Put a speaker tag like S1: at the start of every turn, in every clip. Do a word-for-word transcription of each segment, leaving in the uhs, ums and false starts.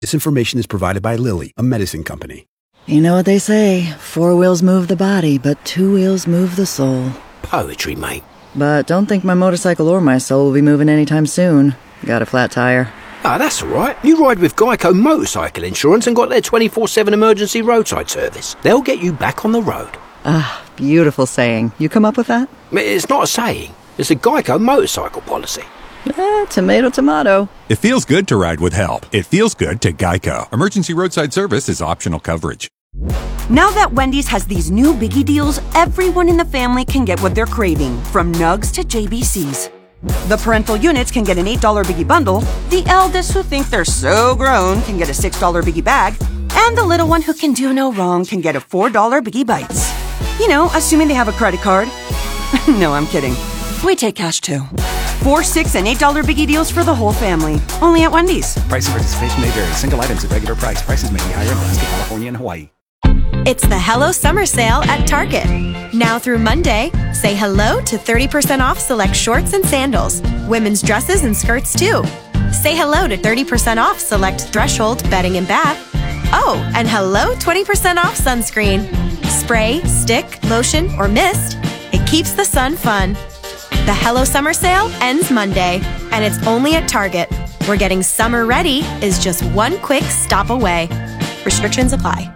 S1: This information is provided by Lilly, a medicine company.
S2: You know what they say, four wheels move the body, but two wheels move the soul.
S3: Poetry, mate.
S2: But don't think my motorcycle or my soul will be moving anytime soon. Got a flat tire.
S3: Ah, that's all right. You ride with Geico Motorcycle Insurance and got their twenty-four seven emergency roadside service. They'll get you back on the road.
S2: Ah, beautiful saying. You come up with that?
S3: It's not a saying. It's a Geico motorcycle policy.
S2: Eh, tomato, tomato.
S4: It feels good to ride with help. It feels good to Geico. Emergency roadside service is optional coverage.
S5: Now that Wendy's has these new biggie deals, everyone in the family can get what they're craving, from Nugs to J B Cs. The parental units can get an eight dollar biggie bundle, the eldest who think they're so grown can get a six dollar biggie bag, and the little one who can do no wrong can get a four dollar biggie bites. You know, assuming they have a credit card. No, I'm kidding. We take cash too. Four, six, and eight dollar biggie deals for the whole family. Only at Wendy's.
S6: Price and participation may vary. Single items at regular price. Prices may be higher in Alaska, California, and Hawaii.
S7: It's the Hello Summer Sale at Target. Now through Monday, say hello to thirty percent off select shorts and sandals, women's dresses and skirts too. Say hello to thirty percent off select Threshold bedding and bath. Oh, and hello twenty percent off sunscreen. Spray, stick, lotion, or mist. It keeps the sun fun. The Hello Summer Sale ends Monday, and it's only at Target, where getting summer ready is just one quick stop away. Restrictions apply.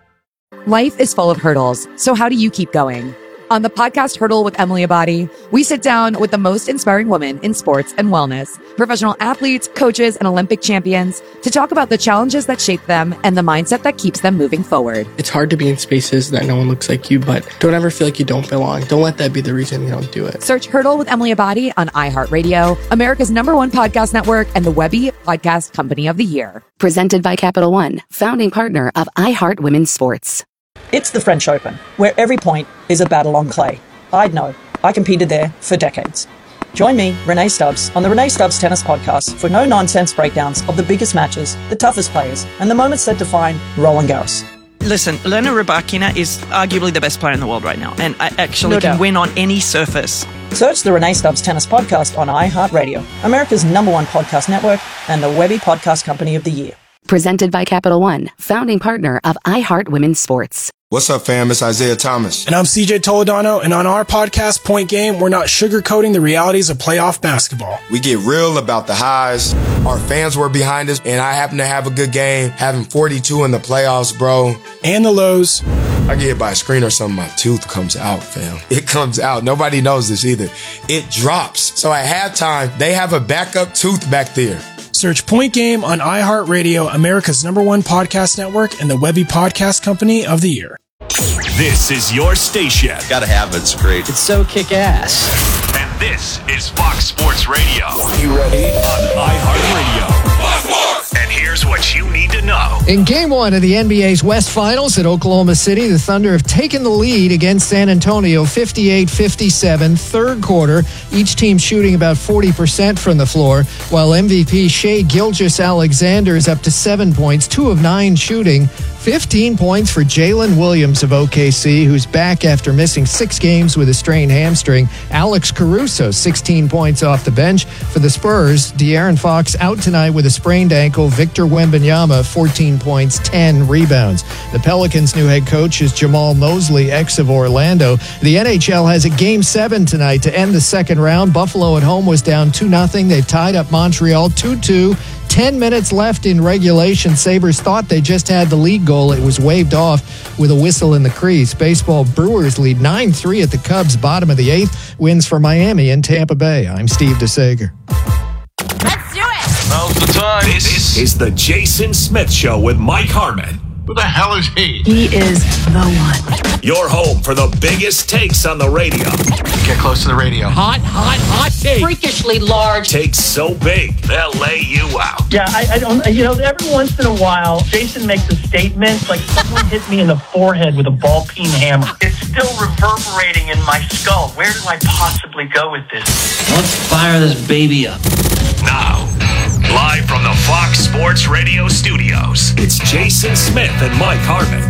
S8: Life is full of hurdles, so how do you keep going? On the podcast Hurdle with Emily Abadi, we sit down with the most inspiring women in sports and wellness, professional athletes, coaches, and Olympic champions to talk about the challenges that shape them and the mindset that keeps them moving forward.
S9: It's hard to be in spaces that no one looks like you, but don't ever feel like you don't belong. Don't let that be the reason you don't do it.
S8: Search Hurdle with Emily Abadi on iHeartRadio, America's number one podcast network, and the Webby Podcast Company of the Year.
S10: Presented by Capital One, founding partner of iHeart Women's Sports.
S11: It's the French Open, where every point is a battle on clay. I'd know. I competed there for decades. Join me, Renee Stubbs, on the Renee Stubbs Tennis Podcast for no-nonsense breakdowns of the biggest matches, the toughest players, and the moments that define Roland Garros.
S12: Listen, Elena Rybakina is arguably the best player in the world right now, and I actually
S11: No
S12: can
S11: doubt.
S12: win on any surface.
S11: Search the Renee Stubbs Tennis Podcast on iHeartRadio, America's number one podcast network, and the Webby Podcast Company of the Year.
S10: Presented by Capital One, founding partner of iHeart Women's Sports.
S13: What's up, fam? It's Isaiah Thomas.
S14: And I'm C J Toledano, and on our podcast, Point Game, we're not sugarcoating the realities of playoff basketball.
S13: We get real about the highs. Our fans were behind us, and I happen to have a good game, having forty-two in the playoffs, bro.
S14: And the lows.
S13: I get hit by a screen or something, my tooth comes out, fam. It comes out. Nobody knows this either. It drops. So at halftime, they have a backup tooth back there.
S14: Search Point Game on iHeartRadio, America's number one podcast network, and the Webby Podcast Company of the Year.
S15: This is your station.
S16: Gotta have it. It's great.
S17: It's so kick-ass.
S15: And this is Fox Sports Radio.
S16: You ready?
S15: On iHeartRadio. And here's what you need to know.
S17: In game one of the N B A's West Finals at Oklahoma City, the Thunder have taken the lead against San Antonio fifty-eight fifty-seven. Third quarter, each team shooting about forty percent from the floor, while M V P Shai Gilgeous-Alexander is up to seven points, two of nine shooting. fifteen points for Jalen Williams of O K C, who's back after missing six games with a strained hamstring. Alex Caruso, sixteen points off the bench. For the Spurs, De'Aaron Fox out tonight with a sprained ankle. Victor Wembanyama, fourteen points, ten rebounds. The Pelicans' new head coach is Jamal Mosley, ex of Orlando. The N H L has a game seven tonight to end the second round. Buffalo at home was down two nothing. They've tied up Montreal two two. Ten minutes left in regulation. Sabres thought they just had the lead goal. It was waved off with a whistle in the crease. Baseball, Brewers lead nine three at the Cubs, bottom of the eighth. Wins for Miami and Tampa Bay. I'm Steve DeSager.
S7: Let's do it!
S15: Now's the time. This is the Jason Smith Show with Mike Harmon.
S18: Who the hell is he?
S2: He is the one.
S15: Your home for the biggest takes on the radio.
S18: Get close to the radio.
S19: Hot, hot, hot take.
S7: Freakishly large.
S15: Takes so big, they'll lay you out.
S20: Yeah, I, I don't, you know, every once in a while, Jason makes a statement like someone hit me in the forehead with a ball peen hammer. It's still reverberating in my skull. Where do I possibly go with this?
S19: Let's fire this baby up.
S15: Now, live from the Fox Sports Radio studios, it's Jason Smith and Mike Harmon.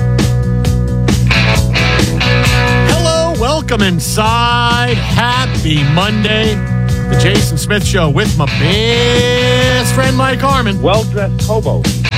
S19: Hello, welcome inside. Happy Monday. The Jason Smith Show with my best friend Mike Harmon.
S21: Well-dressed hobo.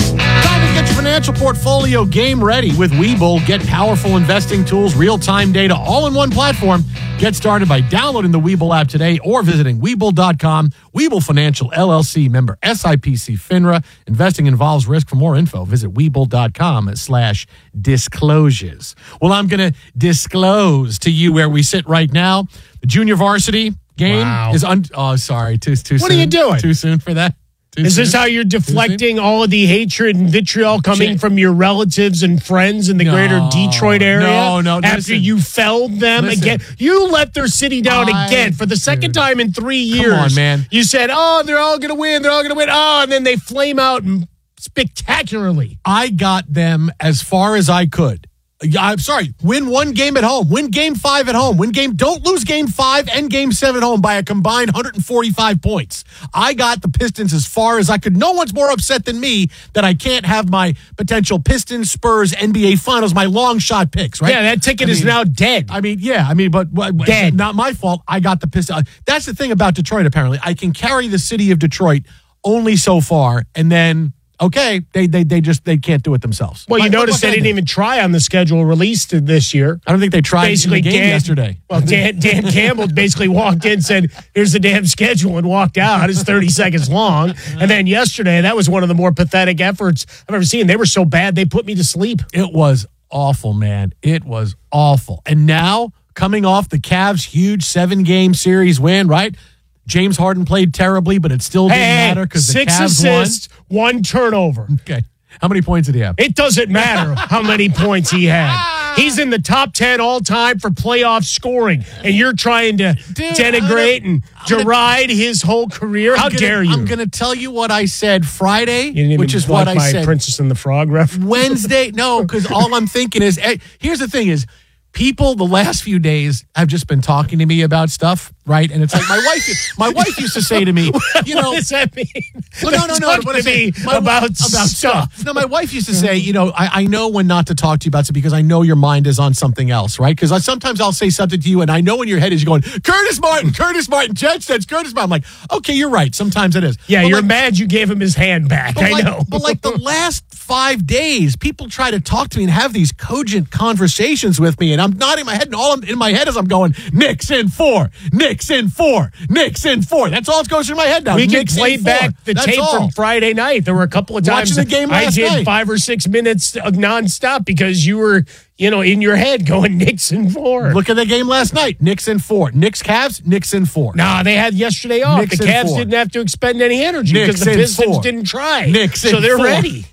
S19: Time to get your financial portfolio game ready with Webull. Get powerful investing tools, real-time data, all in one platform. Get started by downloading the Webull app today or visiting Webull dot com. Webull Financial, L L C, member S I P C FINRA. Investing involves risk. For more info, visit Webull dot com slash disclosures. Well, I'm going to disclose to you where we sit right now. The junior varsity game
S16: Wow.
S19: is un- oh, sorry, too, too
S16: What
S19: soon.
S16: are you doing?
S19: Too soon for that? Too
S16: Is this
S19: soon?
S16: how you're deflecting all of the hatred and vitriol coming
S19: Jay-
S16: from your relatives and friends in the
S19: No,
S16: greater Detroit area?
S19: no, no,
S16: After
S19: listen.
S16: you felled them
S19: Listen.
S16: again, you let their city down
S19: I-
S16: again for the second time in three years.
S19: Come on, man.
S16: You said, "Oh, they're all going to win. They're all going to win." Oh, and then they flame out and spectacularly.
S19: I got them as far as I could. I'm sorry. Win one game at home. Win game five at home. Win game. Don't lose game five and game seven at home by a combined one hundred forty-five points. I got the Pistons as far as I could. No one's more upset than me that I can't have my potential Pistons, Spurs, N B A Finals, my long shot picks, right?
S16: Yeah, that ticket
S19: I
S16: is
S19: mean-
S16: now dead.
S19: I mean, yeah, I mean, but, but
S16: Dead.
S19: not my fault. I got the Pistons. That's the thing about Detroit, apparently. I can carry the city of Detroit only so far, and then, okay, they they they just they can't do it themselves.
S16: Well, you
S19: Like, what-
S16: notice
S19: what
S16: they
S19: can I
S16: didn't
S19: do?
S16: even try on the schedule released this year.
S19: I don't think they tried
S16: Basically,
S19: in the game
S16: Dan-
S19: yesterday.
S16: Well, Dan, Dan Campbell basically walked in, said, "Here's the damn schedule," and walked out. It's thirty seconds long. And then yesterday, that was one of the more pathetic efforts I've ever seen. They were so bad, they put me to sleep.
S19: It was awful, man. It was awful. And now, coming off the Cavs' huge seven-game series win, right? James Harden played terribly, but it still didn't
S16: Hey,
S19: matter because the
S16: six
S19: Cavs
S16: assists, one turnover.
S19: won. Okay. How many points did he have?
S16: It doesn't matter how many points he had. He's in the top ten all time for playoff scoring, and you're trying to
S19: Dude,
S16: denigrate and deride his whole career. How
S19: I'm gonna-
S16: dare you?
S19: I'm going to tell you what I said Friday,
S16: You didn't even
S19: which is
S16: like
S19: what I
S16: my
S19: said.
S16: Princess and the Frog reference.
S19: Wednesday, no, because all I'm thinking is, eh, here's the thing is, people the last few days have just been talking to me about stuff, right? And it's like my wife, my wife used to say to me, you know,
S16: What does that mean?
S19: well, no, no, no,
S16: Talk
S19: what
S16: to
S19: I'm saying,
S16: me
S19: my-
S16: about stuff.
S19: No, my wife used to say, you know, I, I know when not to talk to you about it because I know your mind is on something else, right? Because I, sometimes I'll say something to you and I know in your head is you're going, Curtis Martin, Curtis Martin, Judge says Curtis Martin. I'm like, okay, you're right. Sometimes it is.
S16: Yeah,
S19: But
S16: you're
S19: like,
S16: mad you gave him his hand back.
S19: but
S16: I
S19: like,
S16: know.
S19: But like the last five days, people try to talk to me and have these cogent conversations with me, and I'm nodding my head, and all I'm, in my head is I'm going, Knicks in four, Knicks in four, Knicks in four. That's all that goes through my head now.
S16: We can
S19: Knicks in
S16: play
S19: four.
S16: back the
S19: That's
S16: tape
S19: all.
S16: from Friday night. There were a couple of times
S19: Watching the game
S16: I
S19: last
S16: did
S19: night.
S16: five or six minutes of nonstop because you were, you know, in your head going Knicks and four.
S19: Look at the game last night. Knicks in four. Knicks Cavs, Knicks in four.
S16: Nah, they had yesterday off.
S19: Knicks
S16: the
S19: in
S16: Cavs
S19: four.
S16: didn't have to expend any energy
S19: Knicks
S16: because the
S19: in
S16: Pistons
S19: four.
S16: didn't try.
S19: Knicks
S16: so
S19: in
S16: they're
S19: four.
S16: ready.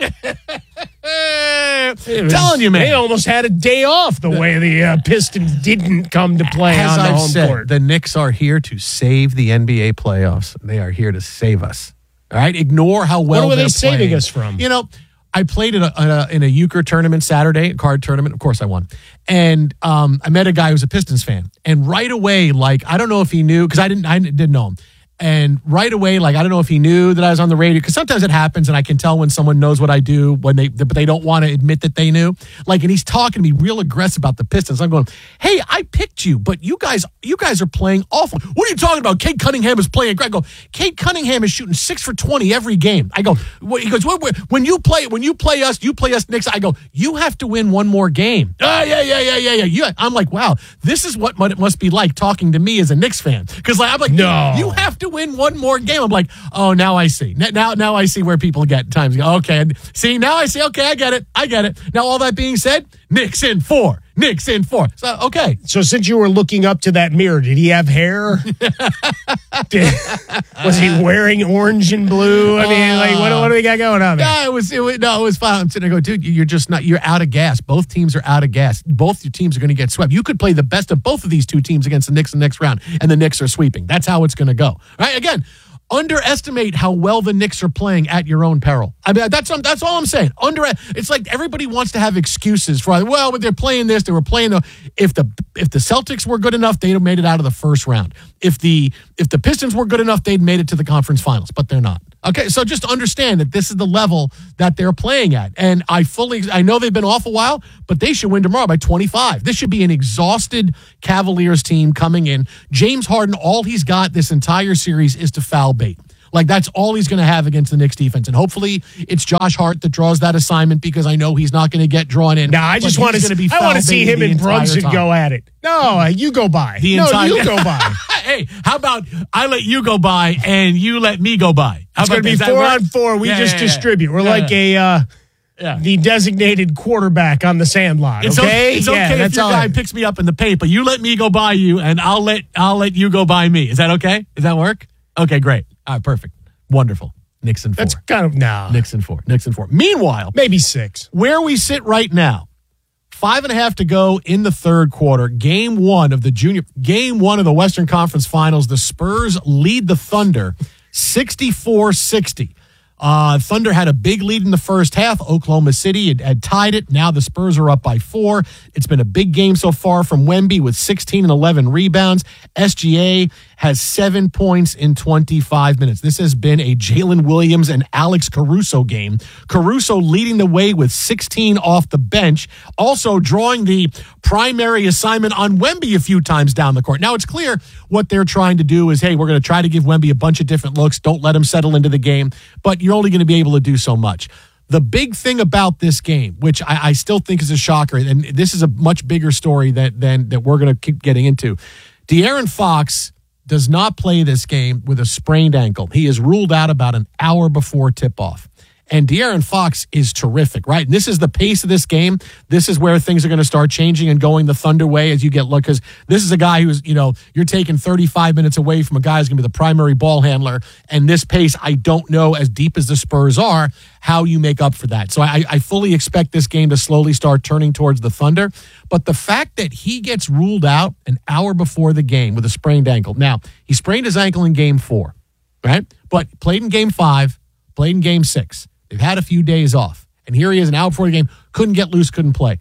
S16: It was-
S19: Telling you, man.
S16: They almost had a day off the way the uh, Pistons didn't come to play
S19: As
S16: on the
S19: I've
S16: home
S19: said,
S16: court.
S19: the Knicks are here to save the N B A playoffs. They are here to save us. All right? Ignore how well
S16: What were they
S19: they're
S16: saving
S19: playing.
S16: us from?
S19: You know, I played in a, in a, in a euchre tournament Saturday, a card tournament. Of course I won. And um, I met a guy who was a Pistons fan. And right away, like, I don't know if he knew, because I didn't, I didn't know him. And right away, like, I don't know if he knew that I was on the radio, because sometimes it happens, and I can tell when someone knows what I do, when they, but they don't want to admit that they knew. Like, and he's talking to me real aggressive about the Pistons. I'm going, hey, I picked you, but you guys, you guys are playing awful. What are you talking about? Kate Cunningham is playing great. I go, Kate Cunningham is shooting six for twenty every game. I go, what, he goes, when, when you play, when you play us, you play us Knicks. I go, you have to win one more game. Oh, yeah, yeah, yeah, yeah, yeah. yeah. I'm like, wow, this is what it must be like talking to me as a Knicks fan. Because like, I'm like,
S16: No.
S19: you have to win one more game. I'm like, oh, now I see. Now, now I see where people get times. Okay, see, now I see. Okay, I get it. I get it. Now, all that being said, Knicks in four. Knicks in four. So, okay.
S16: So since you were looking up to that mirror, did he have hair? Did, was he wearing orange and blue? I mean, like, what, what do we got going on there?
S19: Yeah, it was, it was. No, it was fine. I'm sitting there going, dude, you're just not. You're out of gas. Both teams are out of gas. Both your teams are going to get swept. You could play the best of both of these two teams against the Knicks in the next round, and the Knicks are sweeping. That's how it's going to go. All right. Again, underestimate how well the Knicks are playing at your own peril. I mean, that's that's all I'm saying. Under it's like everybody wants to have excuses for, well, they're playing this, they were playing the. If the if the Celtics were good enough, they'd have made it out of the first round. If the if the Pistons were good enough, they'd made it to the conference finals, but they're not. Okay, so just understand that this is the level that they're playing at. And I fully, I know they've been off a while, but they should win tomorrow by twenty-five. This should be an exhausted Cavaliers team coming in. James Harden, all he's got this entire series is to foul bait. Like, that's all he's going to have against the Knicks defense. And hopefully it's Josh Hart that draws that assignment, because I know he's not going to get drawn in.
S16: No, I just want to
S19: be
S16: I want to see him and Brunson go at it. No, you go by.
S19: The
S16: no,
S19: entire,
S16: you go by.
S19: Hey, how about I let you go by and you let me go by? How
S16: It's going to be four on four. We
S19: Yeah,
S16: just
S19: yeah, yeah.
S16: distribute. We're
S19: Yeah,
S16: like
S19: yeah.
S16: a uh,
S19: Yeah.
S16: the designated quarterback on the sandlot.
S19: It's
S16: okay,
S19: okay, it's
S16: yeah,
S19: okay if
S16: that's
S19: your
S16: all.
S19: guy picks me up in the paper. You let me go by you, and I'll let I'll let you go by me. Is that okay? Does that work? Okay, great. All right, perfect. Wonderful. Nixon four.
S16: That's kind of no.
S19: Nixon four. Nixon four. Meanwhile,
S16: maybe six.
S19: Where we sit right now, five and a half to go in the third quarter. Game one of the junior, game one of the Western Conference Finals. The Spurs lead the Thunder sixty-four sixty. Uh, Thunder had a big lead in the first half. Oklahoma City had, had tied it. Now the Spurs are up by four. It's been a big game so far from Wemby with sixteen and eleven rebounds. S G A has seven points in twenty-five minutes. This has been a Jalen Williams and Alex Caruso game. Caruso leading the way with sixteen off the bench, also drawing the primary assignment on Wemby a few times down the court. Now it's clear what they're trying to do is, hey, we're going to try to give Wemby a bunch of different looks. Don't let him settle into the game. But you're only going to be able to do so much. The big thing about this game, which I, I still think is a shocker, and this is a much bigger story that than that we're going to keep getting into. De'Aaron Fox does not play this game with a sprained ankle. He is ruled out about an hour before tip-off. And De'Aaron Fox is terrific, right? And this is the pace of this game. This is where things are going to start changing and going the Thunder way as you get look. Because this is a guy who's, you know, you're taking thirty-five minutes away from a guy who's going to be the primary ball handler. And this pace, I don't know, as deep as the Spurs are, how you make up for that. So I, I fully expect this game to slowly start turning towards the Thunder. But the fact that he gets ruled out an hour before the game with a sprained ankle. Now, he sprained his ankle in game four, right? But played in game five, played in game six. They've had a few days off. And here he is an hour before the game. Couldn't get loose, couldn't play.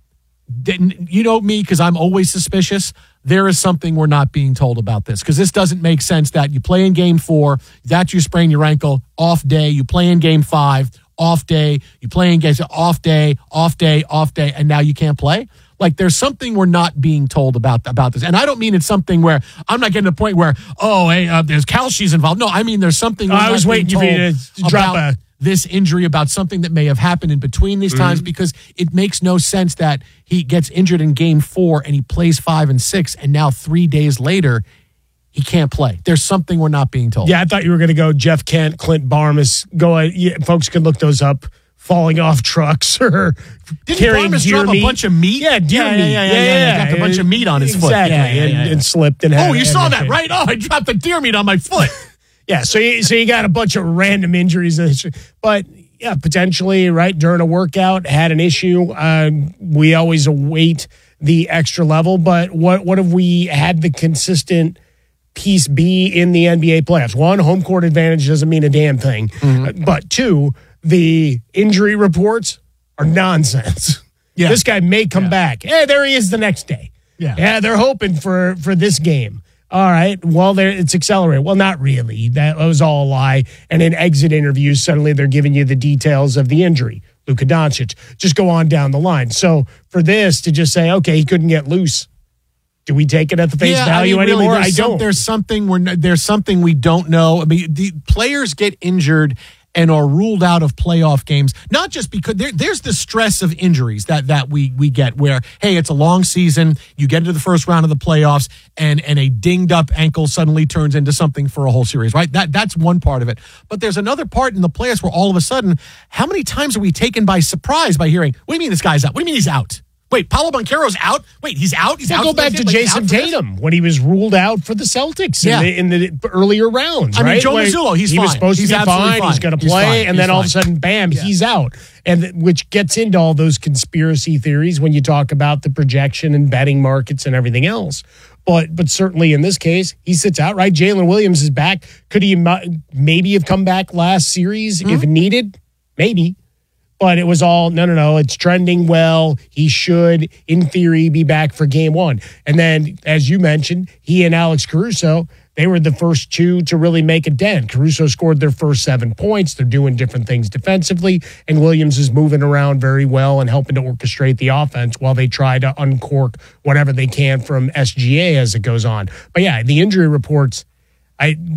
S19: Didn't, you know me, because I'm always suspicious. There is something we're not being told about this. Because this doesn't make sense that you play in game four, that you sprain your ankle, off day. You play in game five, off day. You play in game off day, off day, off day, and now you can't play. Like, there's something we're not being told about about this. And I don't mean it's something where I'm not getting to the point where, oh, hey, uh, there's Kalshi's involved. No, I mean there's something we're
S16: I was
S19: not
S16: waiting
S19: being
S16: for you
S19: told
S16: to drop
S19: about
S16: a
S19: this injury, about something that may have happened in between these times,
S16: Mhm.
S19: because it makes no sense that he gets injured in game four and he plays five and six, and now three days later he can't play. There's something we're not being told.
S16: Yeah, I thought you were going to go Jeff Kent, Clint Barmas. Go, yeah, folks can look those up. Falling off trucks or
S19: Didn't
S16: carrying
S19: Barmas
S16: deer
S19: drop
S16: meat.
S19: a bunch of meat?
S16: Yeah, deer
S19: Yeah, yeah,
S16: meat.
S19: yeah, yeah, yeah, yeah. Got a bunch of meat on his foot.
S16: Exactly,
S19: Yeah, yeah, yeah,
S16: and,
S19: yeah.
S16: and slipped and had.
S19: Oh, you saw that,
S16: everything.
S19: right? Oh, I dropped the deer meat on my foot.
S16: Yeah, so you, so you got a bunch of random injuries, but yeah, potentially right during a workout had an issue. Uh, we always await the extra level, but what what have we had the consistent piece be in the N B A playoffs? One, home court advantage doesn't mean a damn thing,
S19: Mm-hmm.
S16: but two, the injury reports are nonsense.
S19: Yeah.
S16: This guy may come back. Hey, there he is the next day.
S19: Yeah.
S16: Yeah, they're hoping for for this game. All right, well, there it's accelerated. Well, not really. That was all a lie. And in exit interviews, suddenly they're giving you the details of the injury. Luka Doncic. Just go on down the line. So for this to just say, okay, he couldn't get loose. Do we take it at the face
S19: Yeah,
S16: value
S19: I mean, really,
S16: anymore? I
S19: there's some-
S16: don't.
S19: there's something we're n- there's something we don't know. I mean, the players get injured and are ruled out of playoff games, not just because there, there's the stress of injuries that that we we get where, hey, it's a long season, you get into the first round of the playoffs, and and a dinged up ankle suddenly turns into something for a whole series, right? That that's one part of it. But there's another part in the playoffs where all of a sudden, how many times are we taken by surprise by hearing, what do you mean this guy's out? What do you mean he's out? Wait, Paulo Banchero's out? Wait, he's out? He's
S16: We'll
S19: out?
S16: go
S19: for
S16: back
S19: this
S16: to
S19: game? Like, he's
S16: Jason
S19: out for this?
S16: Tatum when he was ruled out for the Celtics
S19: Yeah.
S16: in, the, in the earlier rounds.
S19: I mean,
S16: right?
S19: Joe
S16: Like,
S19: Mazzulla, he's
S16: he was
S19: fine.
S16: supposed
S19: He's
S16: to be
S19: absolutely
S16: fine.
S19: fine.
S16: He's going to
S19: He's
S16: play,
S19: fine.
S16: and
S19: He's
S16: then all of a
S19: fine.
S16: sudden, bam, he's out. And th- which gets into all those conspiracy theories when you talk about the projection and betting markets and everything else. But but certainly in this case, he sits out. Right, Jalen Williams is back. Could he m- maybe have come back last series
S19: Mm-hmm.
S16: if needed? Maybe. But it was all, no, no, no, it's trending well. He should, in theory, be back for game one. And then, as you mentioned, he and Alex Caruso, they were the first two to really make a dent. Caruso scored their first seven points. They're doing different things defensively. And Williams is moving around very well and helping to orchestrate the offense while they try to uncork whatever they can from S G A as it goes on. But yeah, the injury reports, I...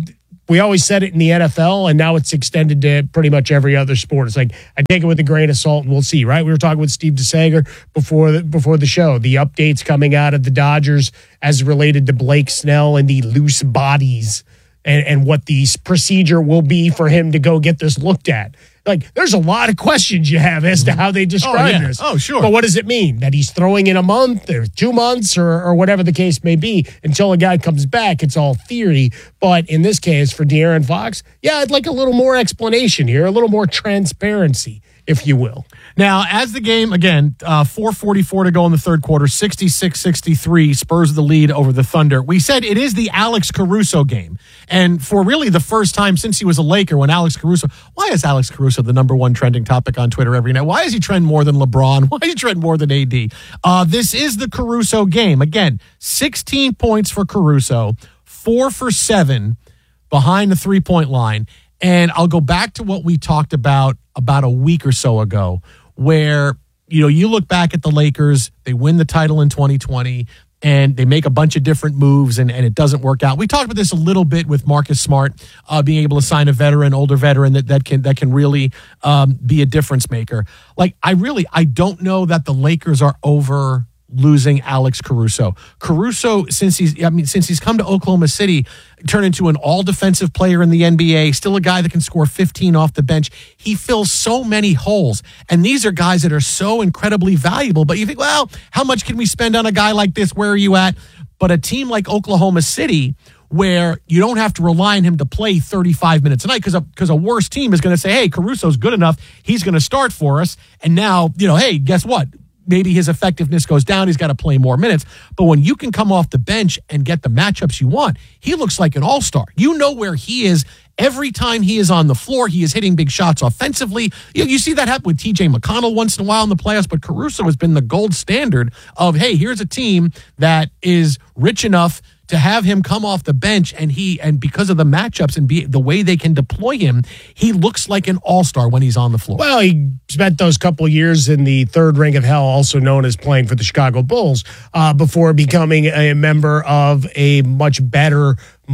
S16: We always said it in the N F L, and now it's extended to pretty much every other sport. It's like, I take it with a grain of salt, and we'll see, right? We were talking with Steve DeSager before the, before the show. The updates coming out of the Dodgers as related to Blake Snell and the loose bodies and, and what the procedure will be for him to go get this looked at. Like, there's a lot of questions you have as to how they describe
S19: oh, yeah.
S16: this.
S19: Oh, sure.
S16: But what does it mean? That he's throwing in a month or two months or, or whatever the case may be until a guy comes back? It's all theory. But in this case, for De'Aaron Fox, yeah, I'd like a little more explanation here, a little more transparency, if you will.
S19: Now, as the game, again, uh, four forty-four to go in the third quarter, sixty-six sixty-three, Spurs the lead over the Thunder. We said it is the Alex Caruso game. And for really the first time since he was a Laker, when Alex Caruso, why is Alex Caruso the number one trending topic on Twitter every night? Why does he trend more than LeBron? Why does he trend more than A D? Uh, this is the Caruso game. Again, sixteen points for Caruso, four for seven behind the three-point line. And I'll go back to what we talked about about a week or so ago, where, you know, you look back at the Lakers, they win the title in twenty twenty, and they make a bunch of different moves, and, and it doesn't work out. We talked about this a little bit with Marcus Smart, uh, being able to sign a veteran, older veteran that, that can that can really um, be a difference maker. Like, I really, I don't know that the Lakers are over losing Alex Caruso. Caruso, since he's, I mean, since he's come to Oklahoma City, turned into an all-defensive player in the N B A, still a guy that can score fifteen off the bench. He fills so many holes, and these are guys that are so incredibly valuable. But you think, well, how much can we spend on a guy like this? Where are you at? But a team like Oklahoma City, where you don't have to rely on him to play thirty-five minutes a night, because a, because a worse team is going to say, hey, Caruso's good enough, he's going to start for us. And now, you know, hey, guess what? Maybe his effectiveness goes down. He's got to play more minutes. But when you can come off the bench and get the matchups you want, he looks like an all-star. You know where he is. Every time he is on the floor, he is hitting big shots offensively. You, you see that happen with T J McConnell once in a while in the playoffs, but Caruso has been the gold standard of, hey, here's a team that is rich enough to have him come off the bench, and he and because of the matchups and be, the way they can deploy him, he looks like an all-star when he's on the floor.
S16: Well, he spent those couple years in the third ring of hell, also known as playing for the Chicago Bulls, uh, before becoming a member of a much better,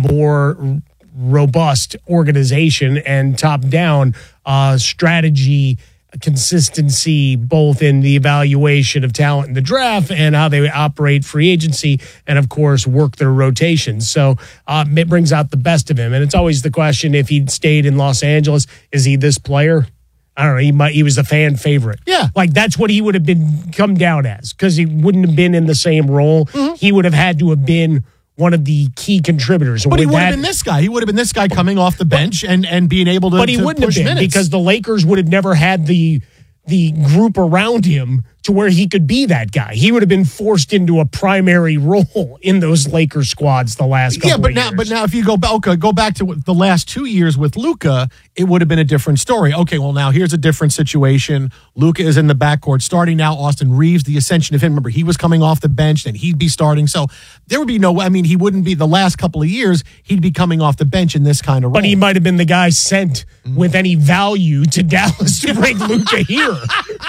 S16: more robust organization and top-down uh, strategy consistency, both in the evaluation of talent in the draft and how they operate free agency, and of course work their rotations. So uh, it brings out the best of him. And it's always the question, if he'd stayed in Los Angeles, is he this player? I don't know. He might. He was a fan favorite.
S19: Yeah,
S16: like that's what he would have been come down as, because he wouldn't have been in the same role. Mm-hmm. He would have had to have been one of the key contributors.
S19: But he would have been this guy. He would have been this guy coming off the bench but, and, and being able to
S16: But he
S19: to
S16: wouldn't have been
S19: minutes.
S16: because the Lakers would have never had the the group around him to where he could be that guy. He would have been forced into a primary role in those Lakers squads the last couple
S19: yeah, but
S16: of
S19: now,
S16: years.
S19: but now if you go back, okay, go back to the last two years with Luka, it would have been a different story. Okay, well now here's a different situation. Luka is in the backcourt starting now. Austin Reeves, the ascension of him. Remember, he was coming off the bench, then he'd be starting. So there would be no. I mean, he wouldn't be the last couple of years. He'd be coming off the bench in this kind of role.
S16: But he might have been the guy sent mm. with any value to Dallas to bring Luka here.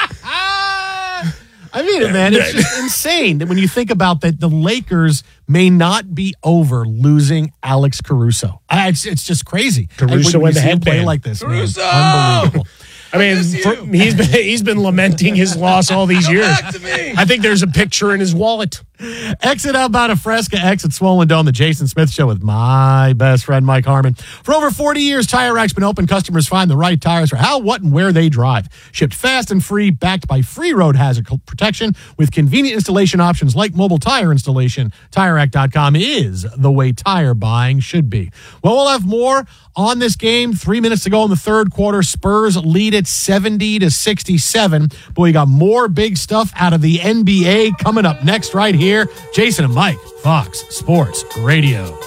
S19: I mean it, man. It's just insane that when you think about that, the Lakers may not be over losing Alex Caruso. I, it's, it's just crazy.
S16: Caruso and the headband
S19: like this,
S16: Caruso!
S19: Man. Unbelievable.
S16: I mean, for, he's been he's been lamenting his loss all these years. I think there's a picture in his wallet.
S19: Exit outbound of Fresca, exit Swollen Dome, the Jason Smith Show with my best friend, Mike Harmon. For over forty years, Tire Rack's been open. Customers find the right tires for how, what, and where they drive. Shipped fast and free, backed by free road hazard protection with convenient installation options like mobile tire installation. Tire Rack dot com is the way tire buying should be. Well, we'll have more on this game. Three minutes to go in the third quarter. Spurs lead it seventy to sixty-seven. But we got more big stuff out of the N B A coming up next right here. Jason and Mike, Fox Sports Radio.
S15: And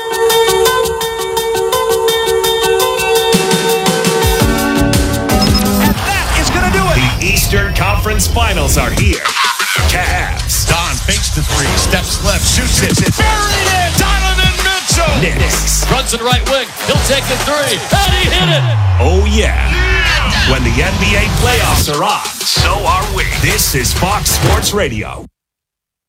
S15: that is going to do it. The Eastern Conference Finals are here. Cavs.
S21: Don fakes the three, steps left, shoots it.
S15: Buried it. Donovan Mitchell.
S21: Knicks.
S22: Runs it right wing. He'll take the three. And he hit it.
S15: Oh, yeah. When the N B A playoffs are on, so are we. This is Fox Sports Radio.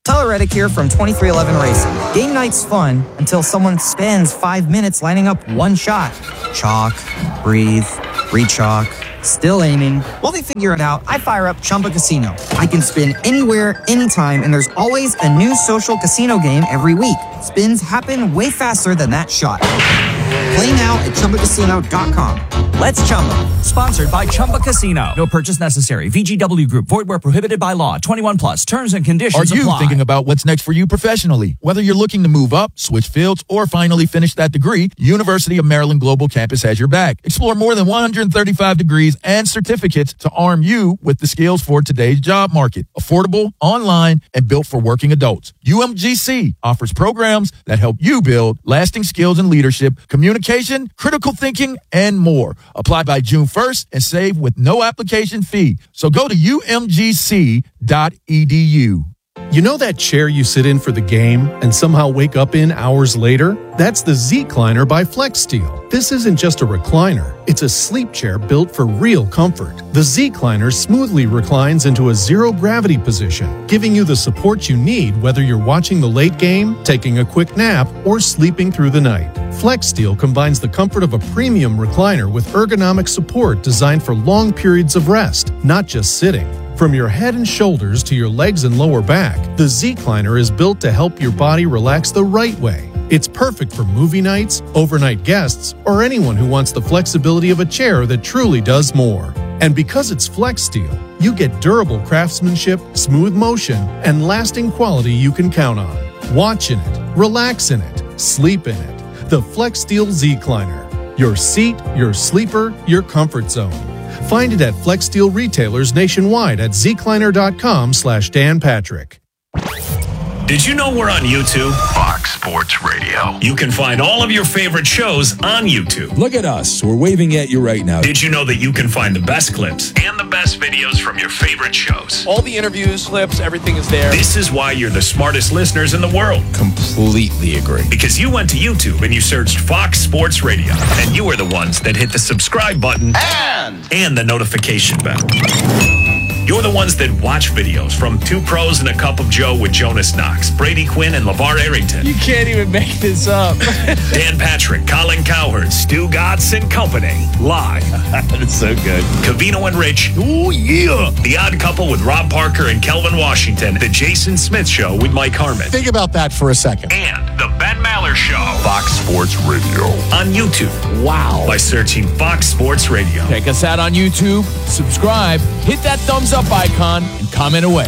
S1: Tyler Reddick here from twenty-three eleven Racing. Game night's fun until someone spends five minutes lining up one shot. Chalk, breathe, re-chalk, still aiming. While they figure it out, I fire up Chumba Casino. I can spin anywhere, anytime, and there's always a new social casino game every week. Spins happen way faster than that shot. Play now at Chumba Casino dot com.
S3: Let's Chumba. Sponsored by Chumba Casino. No purchase necessary. V G W Group. Void where prohibited by law. twenty-one plus. Terms and conditions
S23: Are you
S3: apply.
S23: thinking about what's next for you professionally? Whether you're looking to move up, switch fields, or finally finish that degree, University of Maryland Global Campus has your back. Explore more than one hundred thirty-five degrees and certificates to arm you with the skills for today's job market. Affordable, online, and built for working adults. U M G C offers programs that help you build lasting skills in leadership, communication, critical thinking, and more. Apply by June first and save with no application fee. So go to U M G C dot E D U.
S24: You know that chair you sit in for the game and somehow wake up in hours later? That's the Z-Cliner by FlexSteel. This isn't just a recliner. It's a sleep chair built for real comfort. The Z-Cliner smoothly reclines into a zero-gravity position, giving you the support you need whether you're watching the late game, taking a quick nap, or sleeping through the night. FlexSteel combines the comfort of a premium recliner with ergonomic support designed for long periods of rest, not just sitting. From your head and shoulders to your legs and lower back, the Z-Cliner is built to help your body relax the right way. It's perfect for movie nights, overnight guests, or anyone who wants the flexibility of a chair that truly does more. And because it's FlexSteel, you get durable craftsmanship, smooth motion, and lasting quality you can count on. Watch in it, relax in it, sleep in it. The FlexSteel Z-Cliner. Your seat, your sleeper, your comfort zone. Find it at FlexSteel retailers nationwide at zcliner.com slash Dan Patrick.
S15: Did you know we're on YouTube? Fox Sports Radio. You can find all of your favorite shows on YouTube.
S25: Look at us. We're waving at you right now.
S15: Did you know that you can find the best clips and the best videos from your favorite shows?
S26: All the interviews, clips, everything is there.
S15: This is why you're the smartest listeners in the world.
S25: Completely agree.
S15: Because you went to YouTube and you searched Fox Sports Radio. And you were the ones that hit the subscribe button
S26: and,
S15: and the notification bell. You're the ones that watch videos from Two Pros and a Cup of Joe with Jonas Knox, Brady Quinn, and LeVar Arrington.
S26: You can't even make this up.
S15: Dan Patrick, Colin Cowherd, Stu Gatz and Company. Live.
S26: That's so good.
S15: Covino and Rich.
S25: Oh, yeah.
S15: The Odd Couple with Rob Parker and Kelvin Washington. The Jason Smith Show with Mike Harmon.
S25: Think about that for a second.
S15: And The Ben Maller Show.
S25: Fox Sports Radio.
S15: On YouTube.
S25: Wow.
S15: By searching Fox Sports Radio.
S26: Check us out on YouTube. Subscribe. Hit that thumbs up icon and comment away.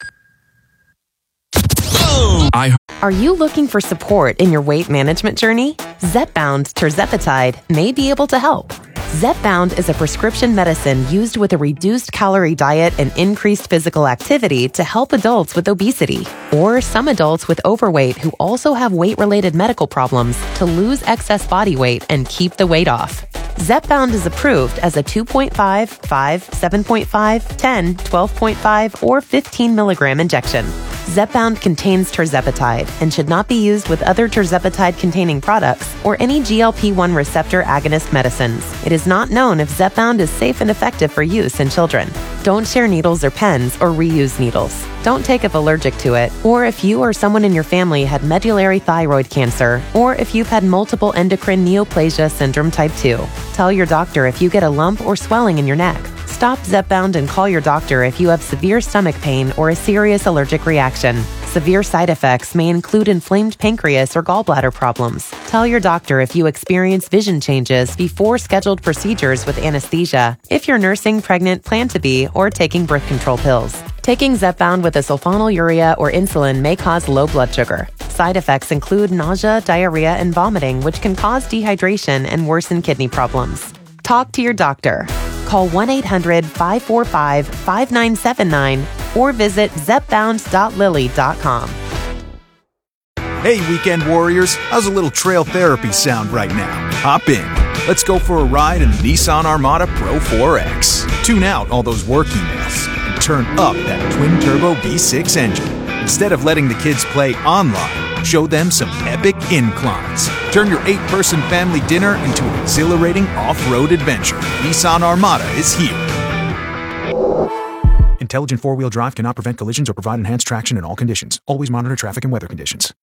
S27: I- Are you looking for support in your weight management journey? Zepbound tirzepatide may be able to help. Zepbound is a prescription medicine used with a reduced calorie diet and increased physical activity to help adults with obesity or some adults with overweight who also have weight-related medical problems to lose excess body weight and keep the weight off. Zepbound is approved as a two point five, five, seven point five, ten, twelve point five, or fifteen milligram injection. Zepbound contains tirzepatide and should not be used with other tirzepatide-containing products or any G L P one receptor agonist medicines. It is not known if Zepbound is safe and effective for use in children. Don't share needles or pens or reuse needles. Don't take if allergic to it, or if you or someone in your family had medullary thyroid cancer, or if you've had multiple endocrine neoplasia syndrome type two. Tell your doctor if you get a lump or swelling in your neck. Stop Zepbound and call your doctor if you have severe stomach pain or a serious allergic reaction. Severe side effects may include inflamed pancreas or gallbladder problems. Tell your doctor if you experience vision changes before scheduled procedures with anesthesia, if you're nursing, pregnant, plan to be, or taking birth control pills. Taking Zepbound with a sulfonylurea or insulin may cause low blood sugar. Side effects include nausea, diarrhea, and vomiting, which can cause dehydration and worsen kidney problems. Talk to your doctor. Call one eight hundred, five four five, five nine seven nine or visit zepbound dot lilly dot com.
S28: Hey, weekend warriors, how's a little trail therapy sound right now? Hop in. Let's go for a ride in the Nissan Armada Pro four X. Tune out all those work emails and turn up that twin-turbo V six engine. Instead of letting the kids play online, show them some epic inclines. Turn your eight-person family dinner into an exhilarating off-road adventure. Nissan Armada is here. Intelligent four-wheel drive cannot prevent collisions or provide enhanced traction in all conditions. Always monitor traffic and weather conditions.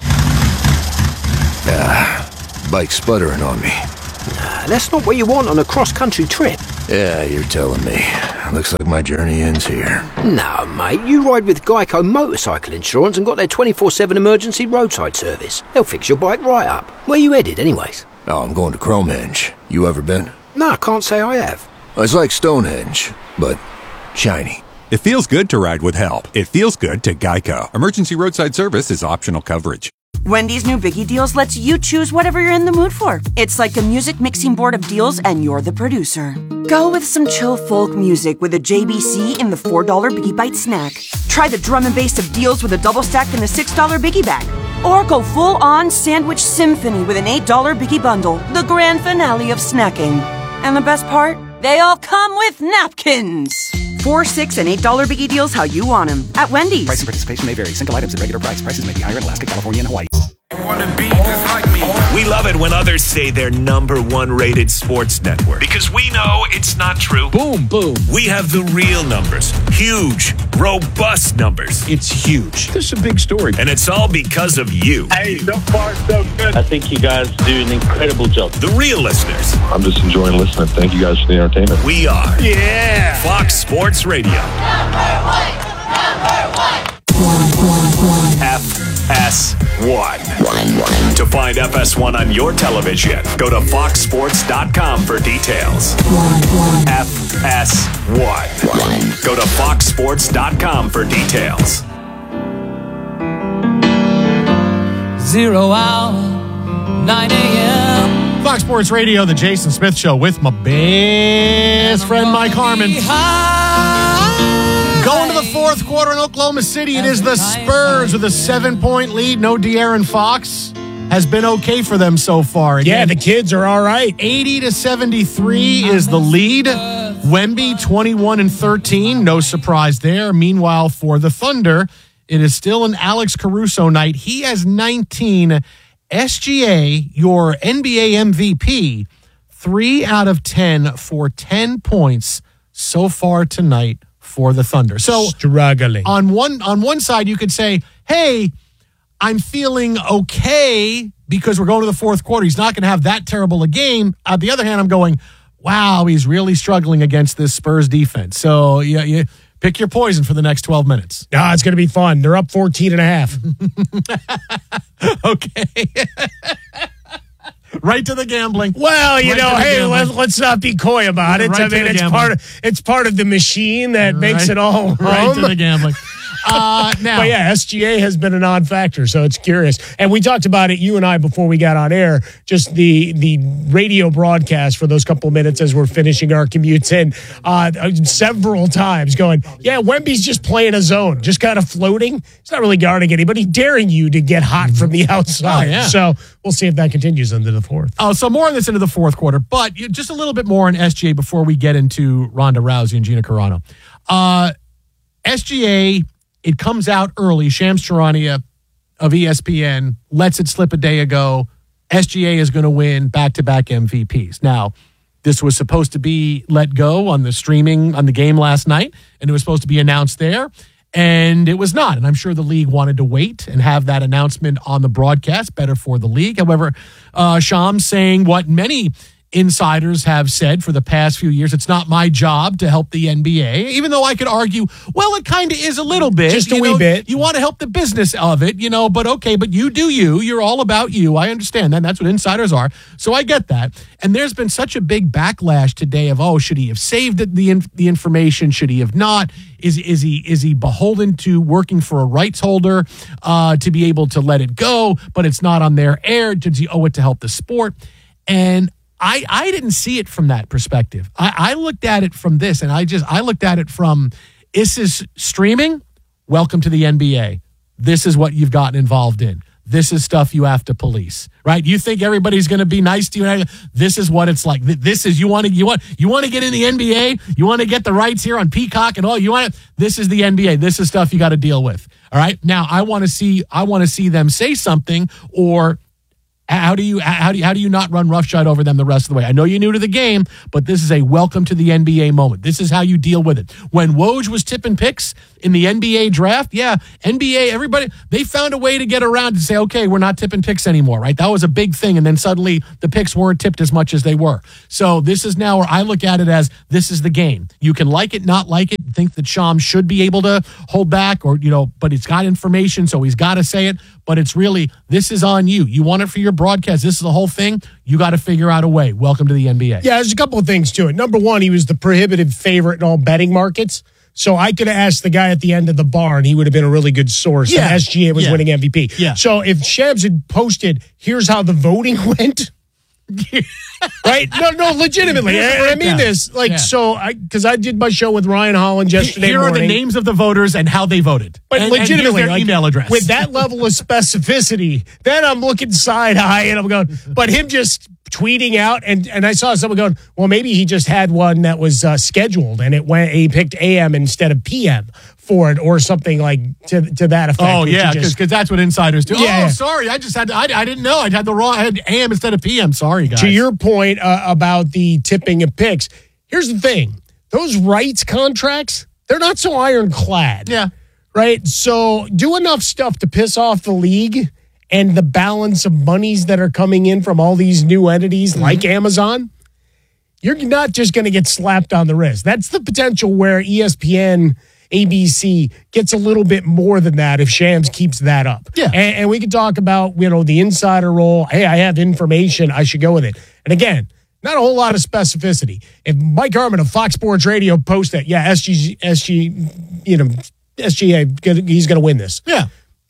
S4: Ah, bike sputtering on me.
S5: Nah, that's not what you want on a cross-country trip.
S4: Yeah, you're telling me. Looks like my journey ends here.
S5: No, mate, you ride with Geico Motorcycle Insurance and got their twenty-four seven emergency roadside service. They'll fix your bike right up. Where you headed, anyways?
S4: Oh, I'm going to Cromehenge. You ever been?
S5: No, I can't say I have.
S4: It's like Stonehenge, but shiny.
S6: It feels good to ride with help. It feels good to Geico. Emergency roadside service is optional coverage.
S8: Wendy's new Biggie Deals lets you choose whatever you're in the mood for. It's like a music mixing board of deals, and you're the producer. Go with some chill folk music with a J B C in the four dollar Biggie Bite snack. Try the drum and bass of deals with a double stack in the six dollar Biggie Bag. Or go full-on sandwich symphony with an eight dollar Biggie Bundle, the grand finale of snacking. And the best part? They all come with napkins. Four, six, and eight dollar Biggie Deals how you want them at Wendy's.
S28: Price and participation may vary. Single items at regular price. Prices may be higher in Alaska, California, and Hawaii.
S15: We love it when others say they're number one rated sports network because we know it's not true.
S26: Boom, boom.
S15: We have the real numbers. Huge, robust numbers.
S26: It's huge. This is a big story.
S15: And it's all because of you.
S9: Hey, so far so good. I think you guys do an incredible job.
S15: The real listeners.
S10: I'm just enjoying listening. Thank you guys for the entertainment.
S15: We are.
S9: Yeah.
S15: Fox Sports Radio.
S9: Number one. Number one.
S15: F S one. To find F S one on your television, go to fox sports dot com for details. F S one. Go to fox sports dot com for details.
S3: Zero hour, nine a.m.
S19: Fox Sports Radio, the Jason Smith Show with my best friend Mike Harmon. Going to the fourth quarter in Oklahoma City. It is the Spurs with a seven-point lead. No De'Aaron Fox has been okay for them so far.
S16: Again, yeah, the kids are all right.
S19: eighty to seventy-three is the lead. Wemby, twenty-one and thirteen. No surprise there. Meanwhile, for the Thunder, it is still an Alex Caruso night. He has nineteen. S G A, your N B A M V P, three out of ten for ten points so far tonight for the Thunder. So
S16: struggling.
S19: On one on one side, you could say, hey, I'm feeling okay because we're going to the fourth quarter. He's not going to have that terrible a game. On the other hand, I'm going, wow, he's really struggling against this Spurs defense. So yeah, you pick your poison for the next twelve minutes.
S16: Ah, it's going to be fun. They're up fourteen and a half.
S19: Okay. Right to the gambling.
S16: Well, you
S19: right
S16: know, hey, let's, let's not be coy about it.
S19: Right
S16: I mean, it's
S19: gambling.
S16: part of it's part of the machine that
S19: right,
S16: makes it all
S19: right
S16: hum.
S19: to the gambling. Uh, now,
S16: but yeah, S G A has been a non-factor, so it's curious. And we talked about it, you and I, before we got on air. Just the the radio broadcast for those couple minutes as we're finishing our commutes in, uh, several times going, yeah, Wemby's just playing a zone, just kind of floating. He's not really guarding anybody, daring you to get hot from the outside.
S19: Oh, yeah.
S16: So we'll see if that continues into the fourth.
S19: Oh, so more on this into the fourth quarter, but just a little bit more on S G A before we get into Ronda Rousey and Gina Carano. Uh, S G A. It comes out early. Shams Charania of E S P N lets it slip a day ago. S G A is going to win back-to-back M V Ps. Now, this was supposed to be let go on the streaming on the game last night, and it was supposed to be announced there, and it was not. And I'm sure the league wanted to wait and have that announcement on the broadcast, better for the league. However, uh, Shams saying what many insiders have said for the past few years, it's not my job to help the N B A, even though I could argue, well, it kind of is a little bit.
S16: Just a
S19: you
S16: wee
S19: know,
S16: bit.
S19: You want to help the business of it, you know, but okay, but you do you. You're all about you. I understand that. That's what insiders are. So I get that. And there's been such a big backlash today of, oh, should he have saved the in, the information? Should he have not? Is is he is he beholden to working for a rights holder uh, to be able to let it go, but it's not on their air? Does he owe it to help the sport? And I, I didn't see it from that perspective. I, I looked at it from this, and I just I looked at it from, this is streaming. Welcome to the N B A. This is what you've gotten involved in. This is stuff you have to police, right? You think everybody's going to be nice to you? This is what it's like. This is you want to you want you want to get in the N B A. You want to get the rights here on Peacock and all. You want to, this is the N B A. This is stuff you got to deal with. All right. Now I want to see I want to see them say something or How do you how do you, how do you not run roughshod over them the rest of the way? I know you're new to the game, but this is a welcome to the N B A moment. This is how you deal with it. When Woj was tipping picks in the N B A draft, yeah, N B A, everybody, they found a way to get around to say, okay, we're not tipping picks anymore, right? That was a big thing, and then suddenly the picks weren't tipped as much as they were. So this is now where I look at it as this is the game. You can like it, not like it, think that Shams should be able to hold back, or you know, but he's got information, so he's got to say it. But it's really, this is on you. You want it for your broadcast. This is the whole thing. You got to figure out a way. Welcome to the N B A.
S16: Yeah, there's a couple of things to it. Number one, he was the prohibitive favorite in all betting markets. So I could have asked the guy at the end of the bar, and he would have been a really good source.
S19: Yeah.
S16: And S G A was
S19: Yeah.
S16: winning M V P.
S19: Yeah.
S16: So if Shams had posted, here's how the voting went, right? No, no, legitimately.
S19: Here's the
S16: I, I mean
S19: breakdown.
S16: this. Like,
S19: Yeah.
S16: so I, because I did my show with Ryan Hollins yesterday
S19: Here
S16: morning.
S19: are the names of the voters and how they voted.
S16: But
S19: and, and here's
S16: legitimately,
S19: their
S16: like,
S19: email address.
S16: with that level of specificity, then I'm looking side eye and I'm going, but him just tweeting out, and, and I saw someone going, well, maybe he just had one that was uh, scheduled and it went, he picked A M instead of P M for it or something like to to that effect.
S19: Oh
S16: which
S19: yeah,
S16: you
S19: because
S16: just-
S19: that's what insiders do.
S16: Yeah.
S19: Oh, sorry, I just had to, I, I didn't know. I had the wrong. I had A M instead of P M. Sorry, guys.
S16: To your point uh, about the tipping of picks, here's the thing: those rights contracts, they're not so ironclad.
S19: Yeah.
S16: Right. So do enough stuff to piss off the league and the balance of monies that are coming in from all these new entities
S19: Mm-hmm.
S16: like Amazon. You're not just going to get slapped on the wrist. That's the potential where E S P N, A B C gets a little bit more than that if Shams keeps that up.
S19: Yeah.
S16: And, and we can talk about, you know, the insider role. Hey, I have information. I should go with it. And again, not a whole lot of specificity. If Mike Harmon of Fox Sports Radio posts that, yeah, S G, S G, you know, S G A, he's going to win this.
S19: Yeah.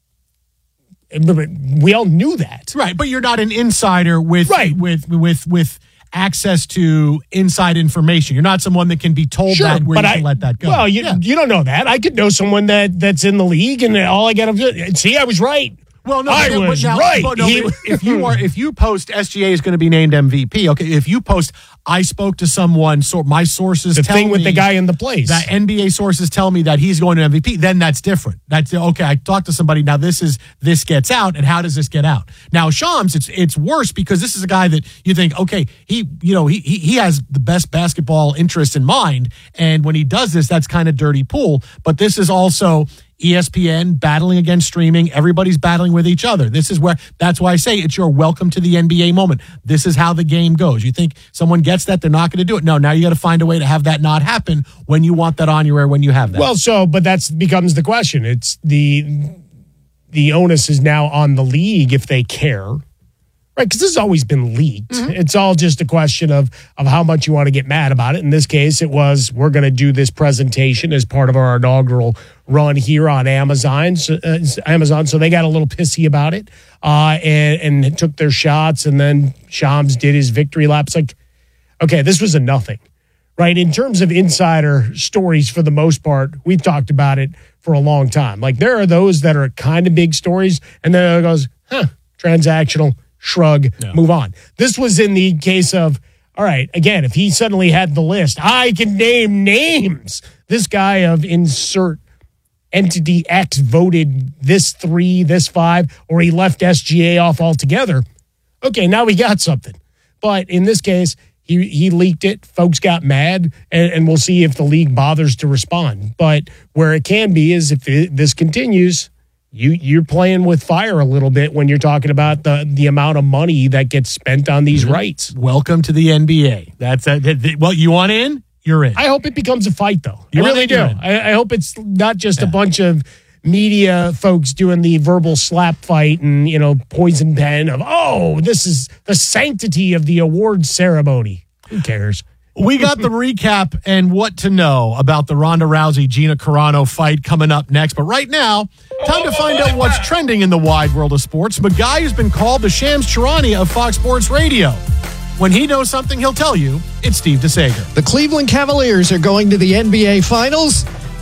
S16: We all knew that.
S19: Right, but you're not an insider with
S16: Right.
S19: with with with access to inside information. You're not someone that can be told
S16: Sure,
S19: that where
S16: but
S19: you
S16: I
S19: can let that go.
S16: Well, you,
S19: Yeah.
S16: you don't know that. I could know someone that that's in the league, and all I got to do, see, I was right.
S19: Well, no,
S16: I
S19: but, but
S16: was
S19: now,
S16: right.
S19: But no,
S16: He-
S19: but if you are, if you post S G A is going to be named M V P. Okay, if you post, I spoke to someone. So my sources
S16: the
S19: tell
S16: thing with
S19: me
S16: the guy in the place.
S19: that N B A sources tell me that he's going to M V P. Then that's different. That's okay. I talked to somebody. Now this is this gets out, and how does this get out? Now Shams, it's it's worse because this is a guy that you think, okay, he you know he he, he has the best basketball interest in mind, and when he does this, that's kind of dirty pool. But this is also E S P N battling against streaming. Everybody's battling with each other. This is where, that's why I say it's your welcome to the N B A moment. This is how the game goes. You think someone gets that, they're not going to do it. No, now you got to find a way to have that not happen when you want that on your air, when you have that.
S16: Well, so, but that's becomes the question. It's the the onus is now on the league if they care, right? Because this has always been leaked.
S19: Mm-hmm.
S16: It's all just a question of of how much you want to get mad about it. In this case, it was we're going to do this presentation as part of our inaugural run here on Amazon. So, uh, Amazon, so they got a little pissy about it uh, and and took their shots. And then Shams did his victory laps. Like, okay, this was a nothing. Right, in terms of insider stories, for the most part, we've talked about it for a long time. Like there are those that are kind of big stories, and then it goes, huh, transactional, shrug,
S19: Yeah.
S16: move on. This was in the case of, all right, again, if he suddenly had the list, I can name names. This guy of insert entity X voted this three, this five, or he left S G A off altogether. Okay, now we got something. But in this case, He he leaked it. Folks got mad, and, and we'll see if the league bothers to respond. But where it can be is if it, this continues, you you're playing with fire a little bit when you're talking about the the amount of money that gets spent on these
S19: Mm-hmm.
S16: rights.
S19: Welcome to the N B A. That's a, th- th- well, you want in? You're in.
S16: I hope it becomes a fight, though.
S19: You
S16: I
S19: want
S16: really
S19: in,
S16: do.
S19: you're in.
S16: I, I hope it's not just a bunch of media folks doing the verbal slap fight and, you know, poison pen of, oh, this is the sanctity of the awards ceremony. Who cares?
S19: We got the recap and what to know about the Ronda Rousey Gina Carano fight coming up next. But right now, time to find out what's trending in the wide world of sports. A guy who's been called the Shams Charania of Fox Sports Radio. When he knows something, he'll tell you. It's Steve DeSager.
S2: The Cleveland Cavaliers are going to the N B A Finals.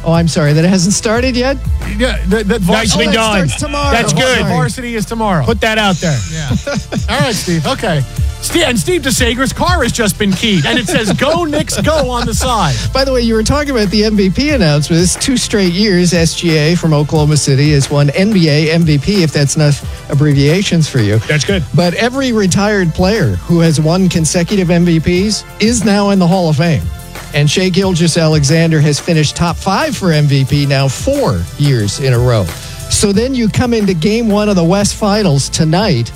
S2: Oh, I'm sorry. That it hasn't started yet?
S19: Yeah, the, the
S16: Nicely
S2: oh, that
S16: done.
S2: starts tomorrow.
S16: That's
S2: Oh,
S16: good.
S2: sorry.
S19: Varsity is tomorrow.
S16: Put that out there.
S19: Yeah. All right, Steve. Okay. Steve, and Steve DeSager's car has just been keyed, and it says "Go Knicks, Go" on the side.
S2: By the way, you were talking about the M V P announcement. It's two straight years. S G A from Oklahoma City has won N B A M V P, if that's not abbreviations for you.
S16: That's good.
S2: But every retired player who has won consecutive M V Ps is now in the Hall of Fame. And Shai Gilgeous-Alexander has finished top five for M V P now four years in a row. So then you come into game one of the West Finals tonight,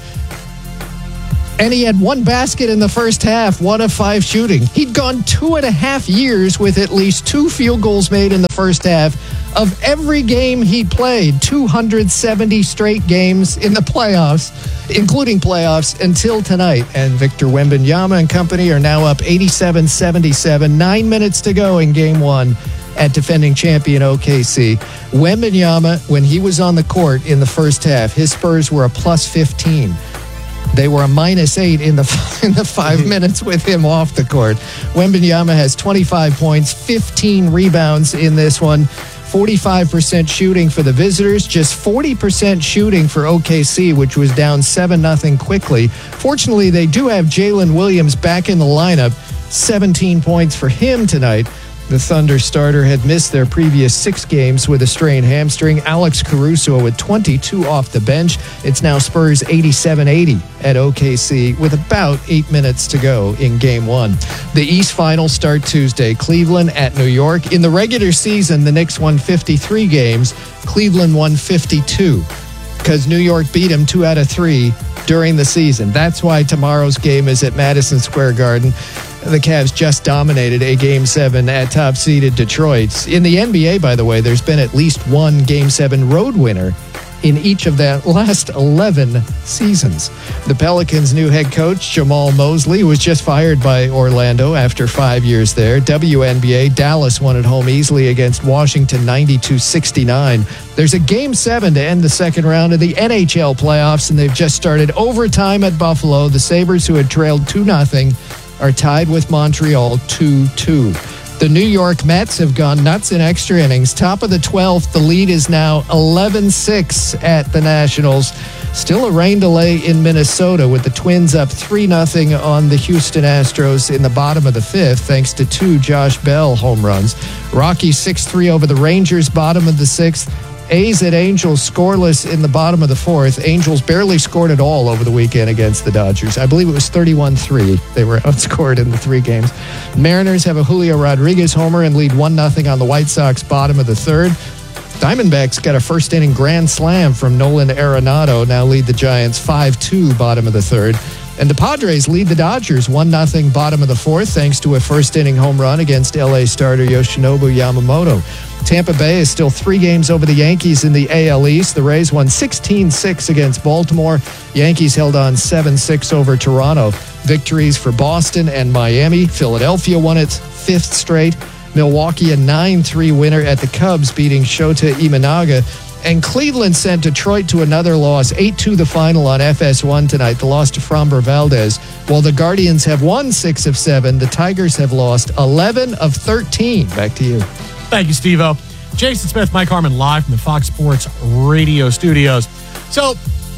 S2: and he had one basket in the first half, one of five shooting. He'd gone two and a half years with at least two field goals made in the first half of every game he played, two hundred seventy straight games in the playoffs, including playoffs, until tonight. And Victor Wembanyama and company are now up eighty-seven seventy-seven, nine minutes to go in game one at defending champion O K C. Wembanyama, when he was on the court in the first half, his Spurs were a plus fifteen. They were a minus eight in the in the five minutes with him off the court. Wembanyama has twenty-five points, fifteen rebounds in this one, forty-five percent shooting for the visitors, just forty percent shooting for O K C, which was down seven nothing quickly. Fortunately, they do have Jalen Williams back in the lineup, seventeen points for him tonight. The Thunder starter had missed their previous six games with a strained hamstring. Alex Caruso with twenty-two off the bench. It's now Spurs eighty-seven eighty at O K C with about eight minutes to go in game one. The East Finals start Tuesday. Cleveland at New York. In the regular season, the Knicks won fifty-three games. Cleveland won fifty-two because New York beat them two out of three during the season. That's why tomorrow's game is at Madison Square Garden. The Cavs just dominated a Game seven at top-seeded Detroit. In the N B A, by the way, there's been at least one Game seven road winner in each of the last eleven seasons. The Pelicans' new head coach, Jamal Mosley, was just fired by Orlando after five years there. W N B A, Dallas won at home easily against Washington, ninety-two sixty-nine. There's a Game seven to end the second round of the N H L playoffs, and they've just started overtime at Buffalo. The Sabres, who had trailed two nothing, are tied with Montreal two two. The New York Mets have gone nuts in extra innings. Top of the twelfth, the lead is now eleven six at the Nationals. Still a rain delay in Minnesota with the Twins up three nothing on the Houston Astros in the bottom of the fifth thanks to two Josh Bell home runs. Rockies six three over the Rangers, bottom of the sixth. A's at Angels scoreless in the bottom of the fourth. Angels barely scored at all over the weekend against the Dodgers. I believe it was thirty-one three. They were outscored in the three games. Mariners have a Julio Rodriguez homer and lead one nothing on the White Sox, bottom of the third. Diamondbacks got a first inning grand slam from Nolan Arenado, now lead the Giants five two, bottom of the third. And the Padres lead the Dodgers one nothing, bottom of the fourth, thanks to a first inning home run against L A starter Yoshinobu Yamamoto. Tampa Bay is still three games over the Yankees in the A L East. The Rays won sixteen six against Baltimore. Yankees held on seven six over Toronto. Victories for Boston and Miami. Philadelphia won its fifth straight. Milwaukee a nine three winner at the Cubs, beating Shota Imanaga. And Cleveland sent Detroit to another loss, eight two the final on F S one tonight, the loss to Framber Valdez. While the Guardians have won six of seven, the Tigers have lost eleven of thirteen. Back to you.
S19: Thank you, Steve-O. Jason Smith, Mike Harmon, live from the Fox Sports Radio studios. So,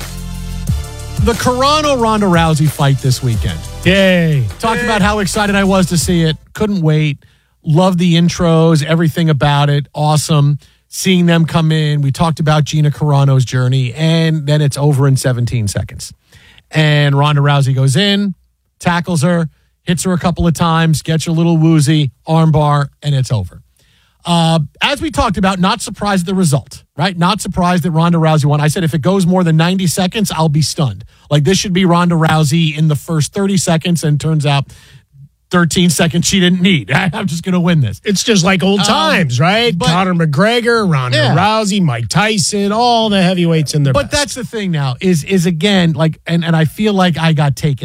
S19: the Carano-Ronda Rousey fight this weekend.
S16: Yay.
S19: Talked Yay. about how excited I was to see it. Couldn't wait. Love the intros, everything about it. Awesome. Seeing them come in. We talked about Gina Carano's journey, and then it's over in seventeen seconds. And Ronda Rousey goes in, tackles her, hits her a couple of times, gets her a little woozy, armbar, and it's over. Uh, as we talked about, not surprised at the result, right? Not surprised that Ronda Rousey won. I said if it goes more than ninety seconds, I'll be stunned. Like this should be Ronda Rousey in the first thirty seconds, and turns out thirteen seconds she didn't need. I'm just going to win this.
S16: It's just like old times, um, right? But, Conor McGregor, Ronda yeah. Rousey, Mike Tyson, all the heavyweights in their
S19: But
S16: best.
S19: That's the thing now is, is again, like, and, and I feel like I got taken in.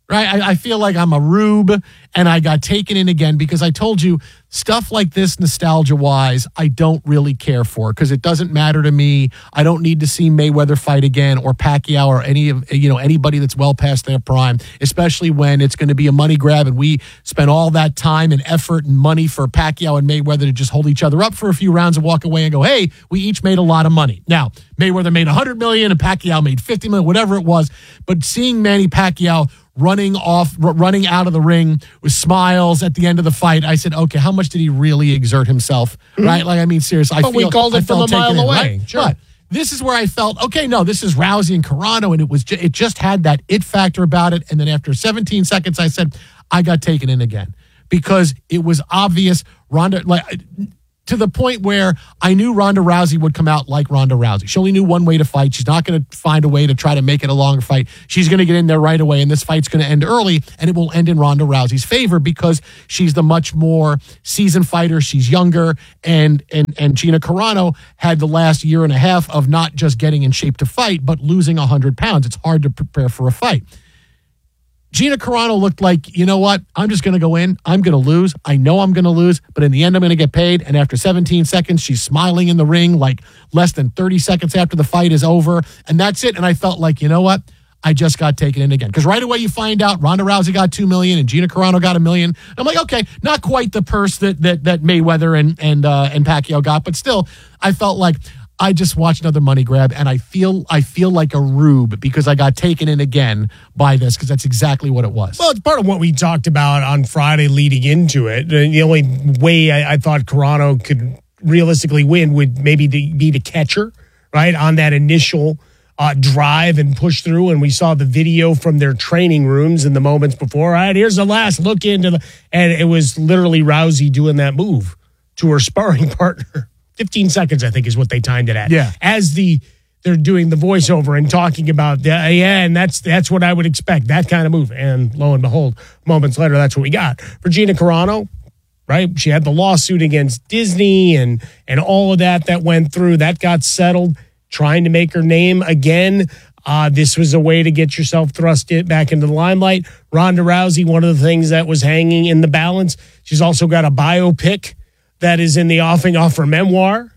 S19: right? I, I feel like I'm a rube and I got taken in again because I told you stuff like this nostalgia-wise, I don't really care for because it doesn't matter to me. I don't need to see Mayweather fight again or Pacquiao or any of, you know, anybody that's well past their prime, especially when it's going to be a money grab and we spent all that time and effort and money for Pacquiao and Mayweather to just hold each other up for a few rounds and walk away and go, hey, we each made a lot of money. Now, Mayweather made one hundred million dollars and Pacquiao made fifty million dollars, whatever it was, but seeing Manny Pacquiao running off, r- running out of the ring with smiles at the end of the fight, I said, okay, how much did he really exert himself? Mm-hmm. Right? Like, I mean, seriously, I
S16: but
S19: feel
S16: we called
S19: I
S16: it from a mile
S19: in,
S16: away.
S19: Right?
S16: Sure.
S19: But this is where I felt, okay, no, this is Rousey and Carano, and it was ju- it just had that it factor about it. And then after seventeen seconds, I said, I got taken in again because it was obvious. Ronda, like, to the point where I knew Ronda Rousey would come out like Ronda Rousey. She only knew one way to fight. She's not going to find a way to try to make it a longer fight. She's going to get in there right away, and this fight's going to end early, and it will end in Ronda Rousey's favor because she's the much more seasoned fighter. She's younger, and and and Gina Carano had the last year and a half of not just getting in shape to fight, but losing one hundred pounds. It's hard to prepare for a fight. Gina Carano looked like, you know what? I'm just going to go in. I'm going to lose. I know I'm going to lose, but in the end, I'm going to get paid. And after seventeen seconds, she's smiling in the ring like less than thirty seconds after the fight is over. And that's it. And I felt like, you know what? I just got taken in again. Because right away you find out Ronda Rousey got two million dollars and Gina Carano got a million. I'm like, okay, not quite the purse that that, that Mayweather and, and, uh, and Pacquiao got, but still, I felt like I just watched another money grab, and I feel I feel like a rube because I got taken in again by this because that's exactly what it was.
S16: Well, it's part of what we talked about on Friday leading into it. The only way I, I thought Carano could realistically win would maybe be to catch her, right, on that initial uh, drive and push through. And we saw the video from their training rooms in the moments before. All right, here's the last look into the, and it was literally Rousey doing that move to her sparring partner. fifteen seconds, I think, is what they timed it at.
S19: Yeah.
S16: As the they're doing the voiceover and talking about, the, yeah, and that's that's what I would expect, that kind of move. And lo and behold, moments later, that's what we got. For Gina Carano, right? She had the lawsuit against Disney and and all of that that went through. That got settled, trying to make her name again. Uh, this was a way to get yourself thrust it back into the limelight. Ronda Rousey, one of the things that was hanging in the balance. She's also got a biopic that is in the offing off her memoir.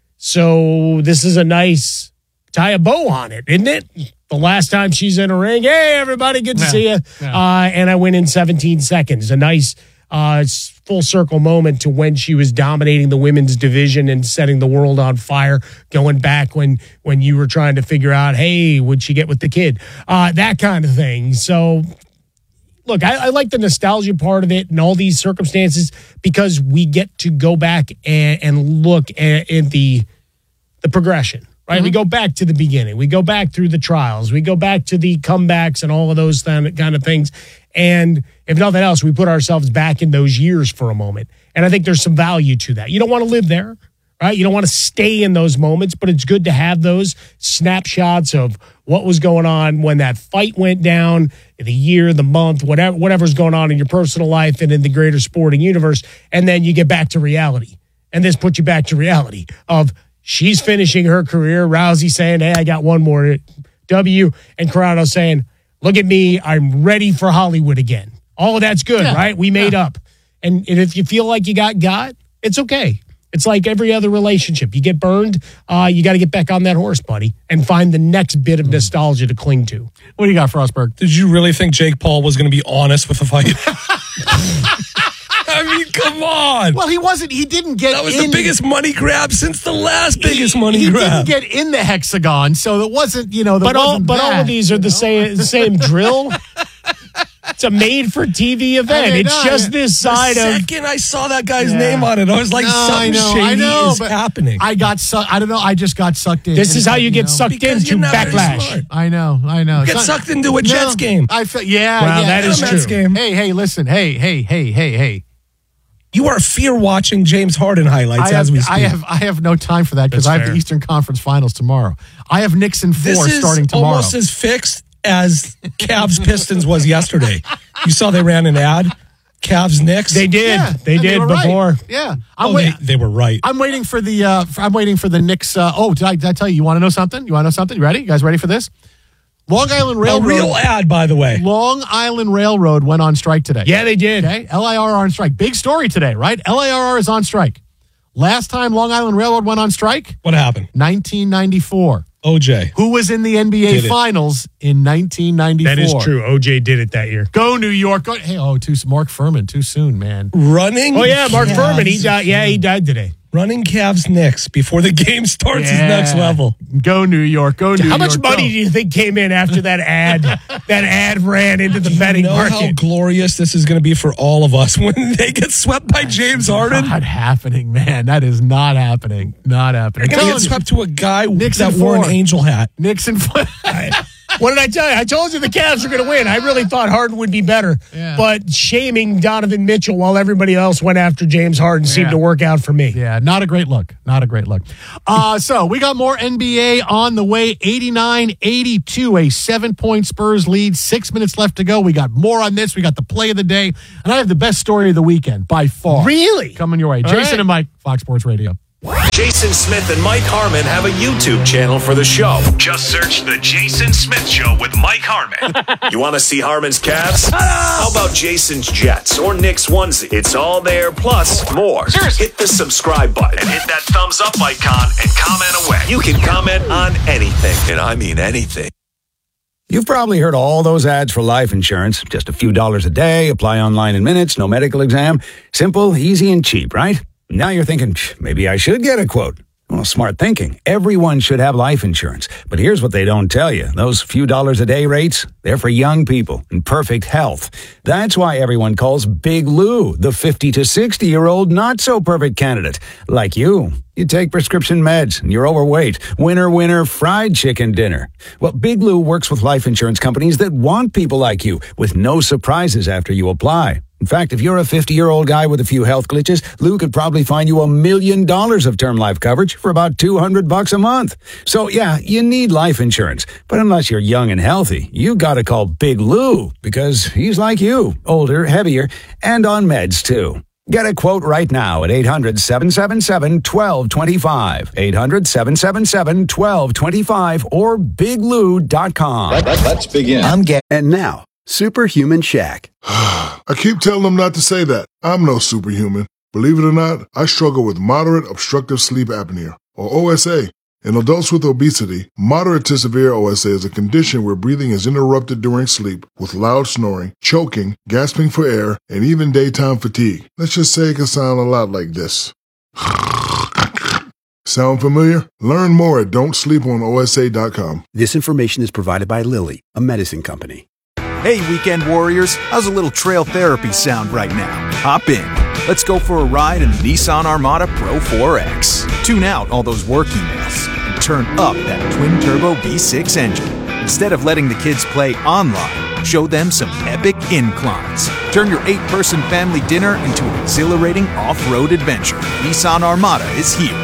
S16: So this is a nice tie a bow on it, isn't it? The last time she's in a ring, hey, everybody, good to
S19: yeah,
S16: see you.
S19: Yeah.
S16: Uh, and I went in seventeen seconds. A nice uh, full circle moment to when she was dominating the women's division and setting the world on fire, going back when, when you were trying to figure out, hey, would she get with the kid? Uh, that kind of thing. So look, I, I like the nostalgia part of it and all these circumstances because we get to go back and, and look at, at the the progression, right? Mm-hmm. We go back to the beginning. We go back through the trials. We go back to the comebacks and all of those th- kind of things. And if nothing else, we put ourselves back in those years for a moment. And I think there's some value to that. You don't want to live there, right? You don't want to stay in those moments, but it's good to have those snapshots of what was going on when that fight went down, the year, the month, whatever, whatever's going on in your personal life and in the greater sporting universe. And then you get back to reality. And this puts you back to reality of she's finishing her career. Rousey saying, hey, I got one more W. And Carano saying, look at me. I'm ready for Hollywood again. All of that's good, yeah, right? We made yeah. up. And, and if you feel like you got got, it's okay. It's like every other relationship. You get burned, uh, you got to get back on that horse, buddy, and find the next bit of nostalgia to cling to.
S19: What do you got, Frostberg?
S7: Did you really think Jake Paul was going to be honest with the fight? I mean, come on.
S19: Well, he wasn't. He didn't get.
S7: That was
S19: in,
S7: the biggest money grab since the last biggest
S19: he,
S7: money
S19: he
S7: grab.
S19: He didn't get in the hexagon, so it wasn't. You know,
S16: but all
S19: wasn't
S16: but
S19: that,
S16: all of these are the know? same same drill. It's a made-for-T V event. I mean, it's no, just this side
S7: the
S16: of.
S7: The second I saw that guy's yeah. name on it, I was like,
S19: no,
S7: something
S19: I know,
S7: shady
S19: I know,
S7: is happening.
S19: I got sucked. I don't know. I just got sucked in.
S16: This is how you get
S19: know,
S16: sucked into Backlash.
S19: I know. I know.
S7: Get
S19: not,
S7: sucked into a Jets
S19: no,
S7: game.
S19: I feel, yeah.
S16: Wow,
S19: yeah,
S16: that is true.
S7: Game.
S19: Hey, hey, listen. Hey, hey, hey, hey, hey.
S7: You are fear watching James Harden highlights
S19: have,
S7: as we speak.
S19: I have I have no time for that because I have the Eastern Conference Finals tomorrow. I have Knicks in four
S7: this
S19: starting tomorrow.
S7: Almost as fixed as Cavs Pistons was yesterday. You saw they ran an ad. Cavs Knicks.
S16: They did.
S19: Yeah,
S16: they did
S19: they
S16: before.
S19: Right. Yeah. I'm
S7: oh,
S19: wait-
S7: they, they were right.
S19: I'm waiting for the. Uh, for, I'm waiting for the Knicks. Uh, oh, did I, did I tell you? You want to know something? You want to know something? You ready? You guys ready for this? Long Island
S7: A
S19: Railroad.
S7: real ad, by the way.
S19: Long Island Railroad went on strike today.
S16: Yeah, they did.
S19: Okay, L I R R on strike. Big story today, right? L I R R is on strike. Last time Long Island Railroad went on strike?
S7: What happened?
S19: nineteen ninety-four.
S7: O J.
S19: Who was in the N B A
S7: Did it.
S19: Finals in nineteen ninety-four?
S16: That is true. O J did it that year.
S19: Go New York. Go, hey, oh, too, Mark Furman. Too soon, man.
S7: Running.
S16: Oh, yeah, Mark
S7: Cavs.
S16: Furman. He died. Yeah, he died today.
S7: Running Cavs Knicks before the game starts is
S19: Yeah.
S7: next level.
S19: Go New York. Go New
S16: How
S19: York.
S16: much money
S19: go.
S16: do you think came in after that ad? That ad ran into the betting
S7: You know
S16: market.
S7: how glorious this is going to be for all of us when they get swept by James Harden?
S19: Not happening, man. That is not happening. Not happening.
S7: They're going to
S19: Telling
S7: get
S19: you.
S7: swept to a guy
S19: Nixon
S7: that wore an
S19: four.
S7: angel hat.
S19: Nixon. four.
S16: What did I tell you? I told you the Cavs are going to win. I really thought Harden would be better.
S19: Yeah.
S16: But shaming Donovan Mitchell while everybody else went after James Harden seemed
S19: Yeah.
S16: to work out for me.
S19: Yeah, not a great look. Not a great look. Uh, so we got more N B A on the way. eighty-nine eighty-two, a seven-point Spurs lead. Six minutes left to go. We got more on this. We got the play of the day. And I have the best story of the weekend by far.
S16: Really?
S19: Coming your way.
S16: All
S19: Jason
S16: right.
S19: and Mike, Fox Sports Radio.
S15: Jason Smith and Mike Harmon have a YouTube channel for the show. Just search The Jason Smith Show with Mike Harmon. You want to see Harmon's Cavs? How about Jason's Jets or Nick's onesie? It's all there, plus more. Hit the subscribe button and hit that thumbs up icon and comment away. You can comment on anything, and I mean anything.
S11: You've probably heard all those ads for life insurance. Just a few dollars a day, apply online in minutes, no medical exam. Simple, easy, and cheap, right? Now you're thinking, maybe I should get a quote. Well, smart thinking. Everyone should have life insurance. But here's what they don't tell you. Those few dollars a day rates, they're for young people in perfect health. That's why everyone calls Big Lou the fifty to sixty-year-old not-so-perfect candidate. Like you. You take prescription meds, and you're overweight. Winner, winner, fried chicken dinner. Well, Big Lou works with life insurance companies that want people like you, with no surprises after you apply. In fact, if you're a fifty-year-old guy with a few health glitches, Lou could probably find you a million dollars of term life coverage for about two hundred bucks a month. So, yeah, you need life insurance. But unless you're young and healthy, you gotta call Big Lou, because he's like you, older, heavier, and on meds, too. Get a quote right now at eight hundred, seven seven seven, one two two five, eight hundred, seven seven seven, one two two five, or big lou dot com.
S12: Let, let, let's begin.
S11: I'm getting...
S12: And now, Superhuman Shaq.
S13: I keep telling them not to say that. I'm no superhuman. Believe it or not, I struggle with moderate obstructive sleep apnea, or O S A. In adults with obesity, moderate to severe O S A is a condition where breathing is interrupted during sleep with loud snoring, choking, gasping for air, and even daytime fatigue. Let's just say it can sound a lot like this. Sound familiar? Learn more at don't sleep on O S A dot com.
S12: This information is provided by Lilly, a medicine company.
S28: Hey, weekend warriors, how's a little trail therapy sound right now? Hop in. Let's go for a ride in the Nissan Armada Pro four X. Tune out all those work emails and turn up that twin-turbo V six engine. Instead of letting the kids play online, show them some epic inclines. Turn your eight-person family dinner into an exhilarating off-road adventure. Nissan Armada is here.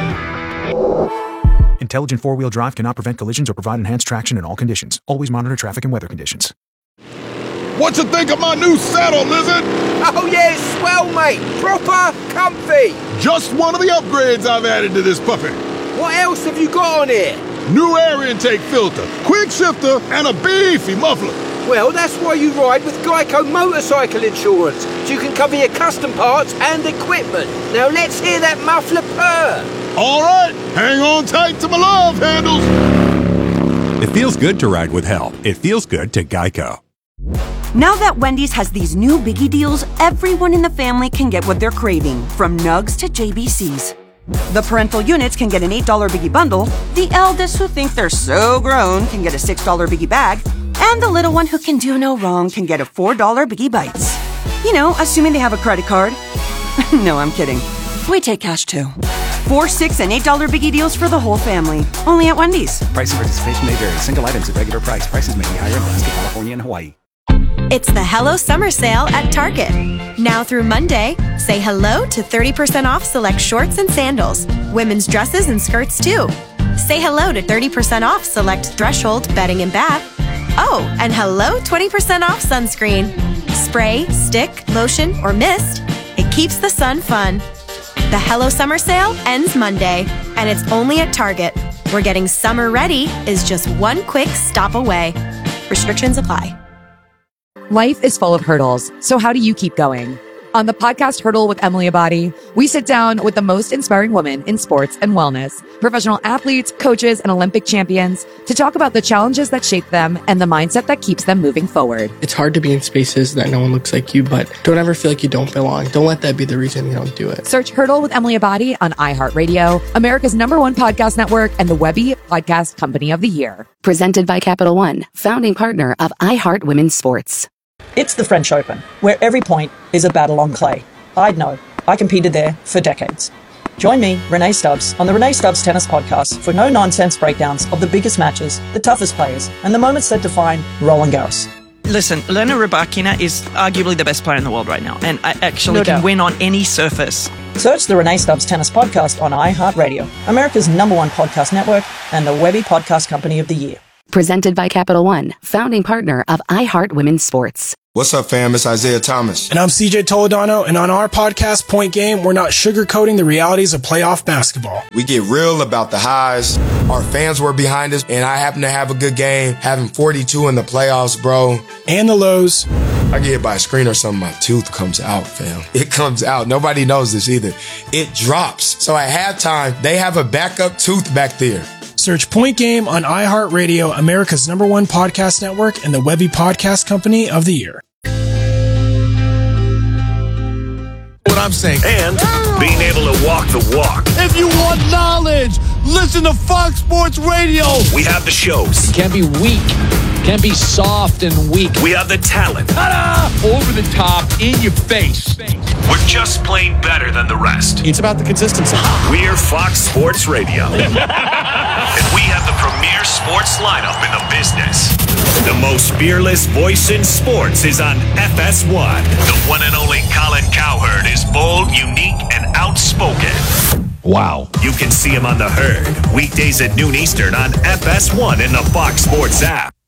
S28: Intelligent four-wheel drive cannot prevent collisions or provide enhanced traction in all conditions. Always monitor traffic and weather conditions.
S14: What you think of my new saddle, Lizard?
S5: Oh yeah, it's swell, mate. Proper comfy.
S14: Just one of the upgrades I've added to this puppy.
S5: What else have you got on here?
S14: New air intake filter, quick shifter, and a beefy muffler.
S5: Well, that's why you ride with Geico Motorcycle Insurance, so you can cover your custom parts and equipment. Now let's hear that muffler purr.
S14: All right, hang on tight to my love handles.
S6: It feels good to ride with help. It feels good to Geico.
S8: Now that Wendy's has these new biggie deals, everyone in the family can get what they're craving, from Nugs to J B Cs. The parental units can get an eight dollar biggie bundle, the eldest who think they're so grown can get a six dollar biggie bag, and the little one who can do no wrong can get a four dollar biggie bites. You know, assuming they have a credit card. No, I'm kidding. We take cash too. Four, six, and eight dollar biggie deals for the whole family. Only at Wendy's.
S17: Price and participation may vary. Single items at regular price. Prices may be higher in Alaska, California, and Hawaii.
S18: It's the Hello Summer Sale at Target. Now through Monday, say hello to thirty percent off select shorts and sandals, women's dresses and skirts too. Say hello to thirty percent off select Threshold bedding and bath. Oh, and hello twenty percent off sunscreen. Spray, stick, lotion, or mist. It keeps the sun fun. The Hello Summer Sale ends Monday, and it's only at Target. where getting summer ready is just one quick stop away. Restrictions apply.
S1: Life is full of hurdles, so how do you keep going? On the podcast Hurdle with Emily Abadi, we sit down with the most inspiring women in sports and wellness, professional athletes, coaches, and Olympic champions to talk about the challenges that shape them and the mindset that keeps them moving forward.
S20: It's hard to be in spaces that no one looks like you, but don't ever feel like you don't belong. Don't let that be the reason you don't do it.
S1: Search Hurdle with Emily Abadi on iHeartRadio, America's number one podcast network, and the Webby Podcast Company of the Year.
S21: Presented by Capital One, founding partner of iHeart Women's Sports.
S22: It's the French Open, where every point is a battle on clay. I'd know. I competed there for decades. Join me, Renee Stubbs, on the Renee Stubbs Tennis Podcast for no-nonsense breakdowns of the biggest matches, the toughest players, and the moments that define Roland Garros.
S23: Listen, Elena Rybakina is arguably the best player in the world right now, and I actually
S22: No
S23: can
S22: doubt.
S23: win on any surface.
S22: Search the Renee Stubbs Tennis Podcast on iHeartRadio, America's number one podcast network, and the Webby Podcast Company of the Year.
S21: Presented by Capital One, founding partner of iHeart Women's Sports.
S24: What's up, fam? It's Isaiah Thomas.
S25: And I'm C J Toledano, and on our podcast, Point Game, we're not sugarcoating the realities of playoff basketball.
S24: We get real about the highs. Our fans were behind us, and I happen to have a good game, having forty-two in the playoffs, bro.
S25: And the lows.
S24: I get hit by a screen or something, my tooth comes out, fam. It comes out. Nobody knows this either. It drops. So at halftime, they have a backup tooth back there.
S25: Search Point Game on iHeartRadio, America's number one podcast network, and the Webby Podcast Company of the Year.
S14: What I'm saying.
S15: And being able to walk the walk.
S14: If you want knowledge, listen to Fox Sports Radio.
S15: We have the shows.
S26: Can't be weak. Can't be soft and weak.
S15: We have the talent.
S26: Ta-da! Over the top, in your face.
S15: We're just plain better than the rest.
S26: It's about the consistency.
S15: We're Fox Sports Radio. And we have the premier sports lineup in the business. The most fearless voice in sports is on F S one. The one and only Colin Cowherd is bold, unique, and outspoken.
S26: Wow.
S15: You can see him on The Herd, weekdays at noon Eastern on F S one in the Fox Sports app.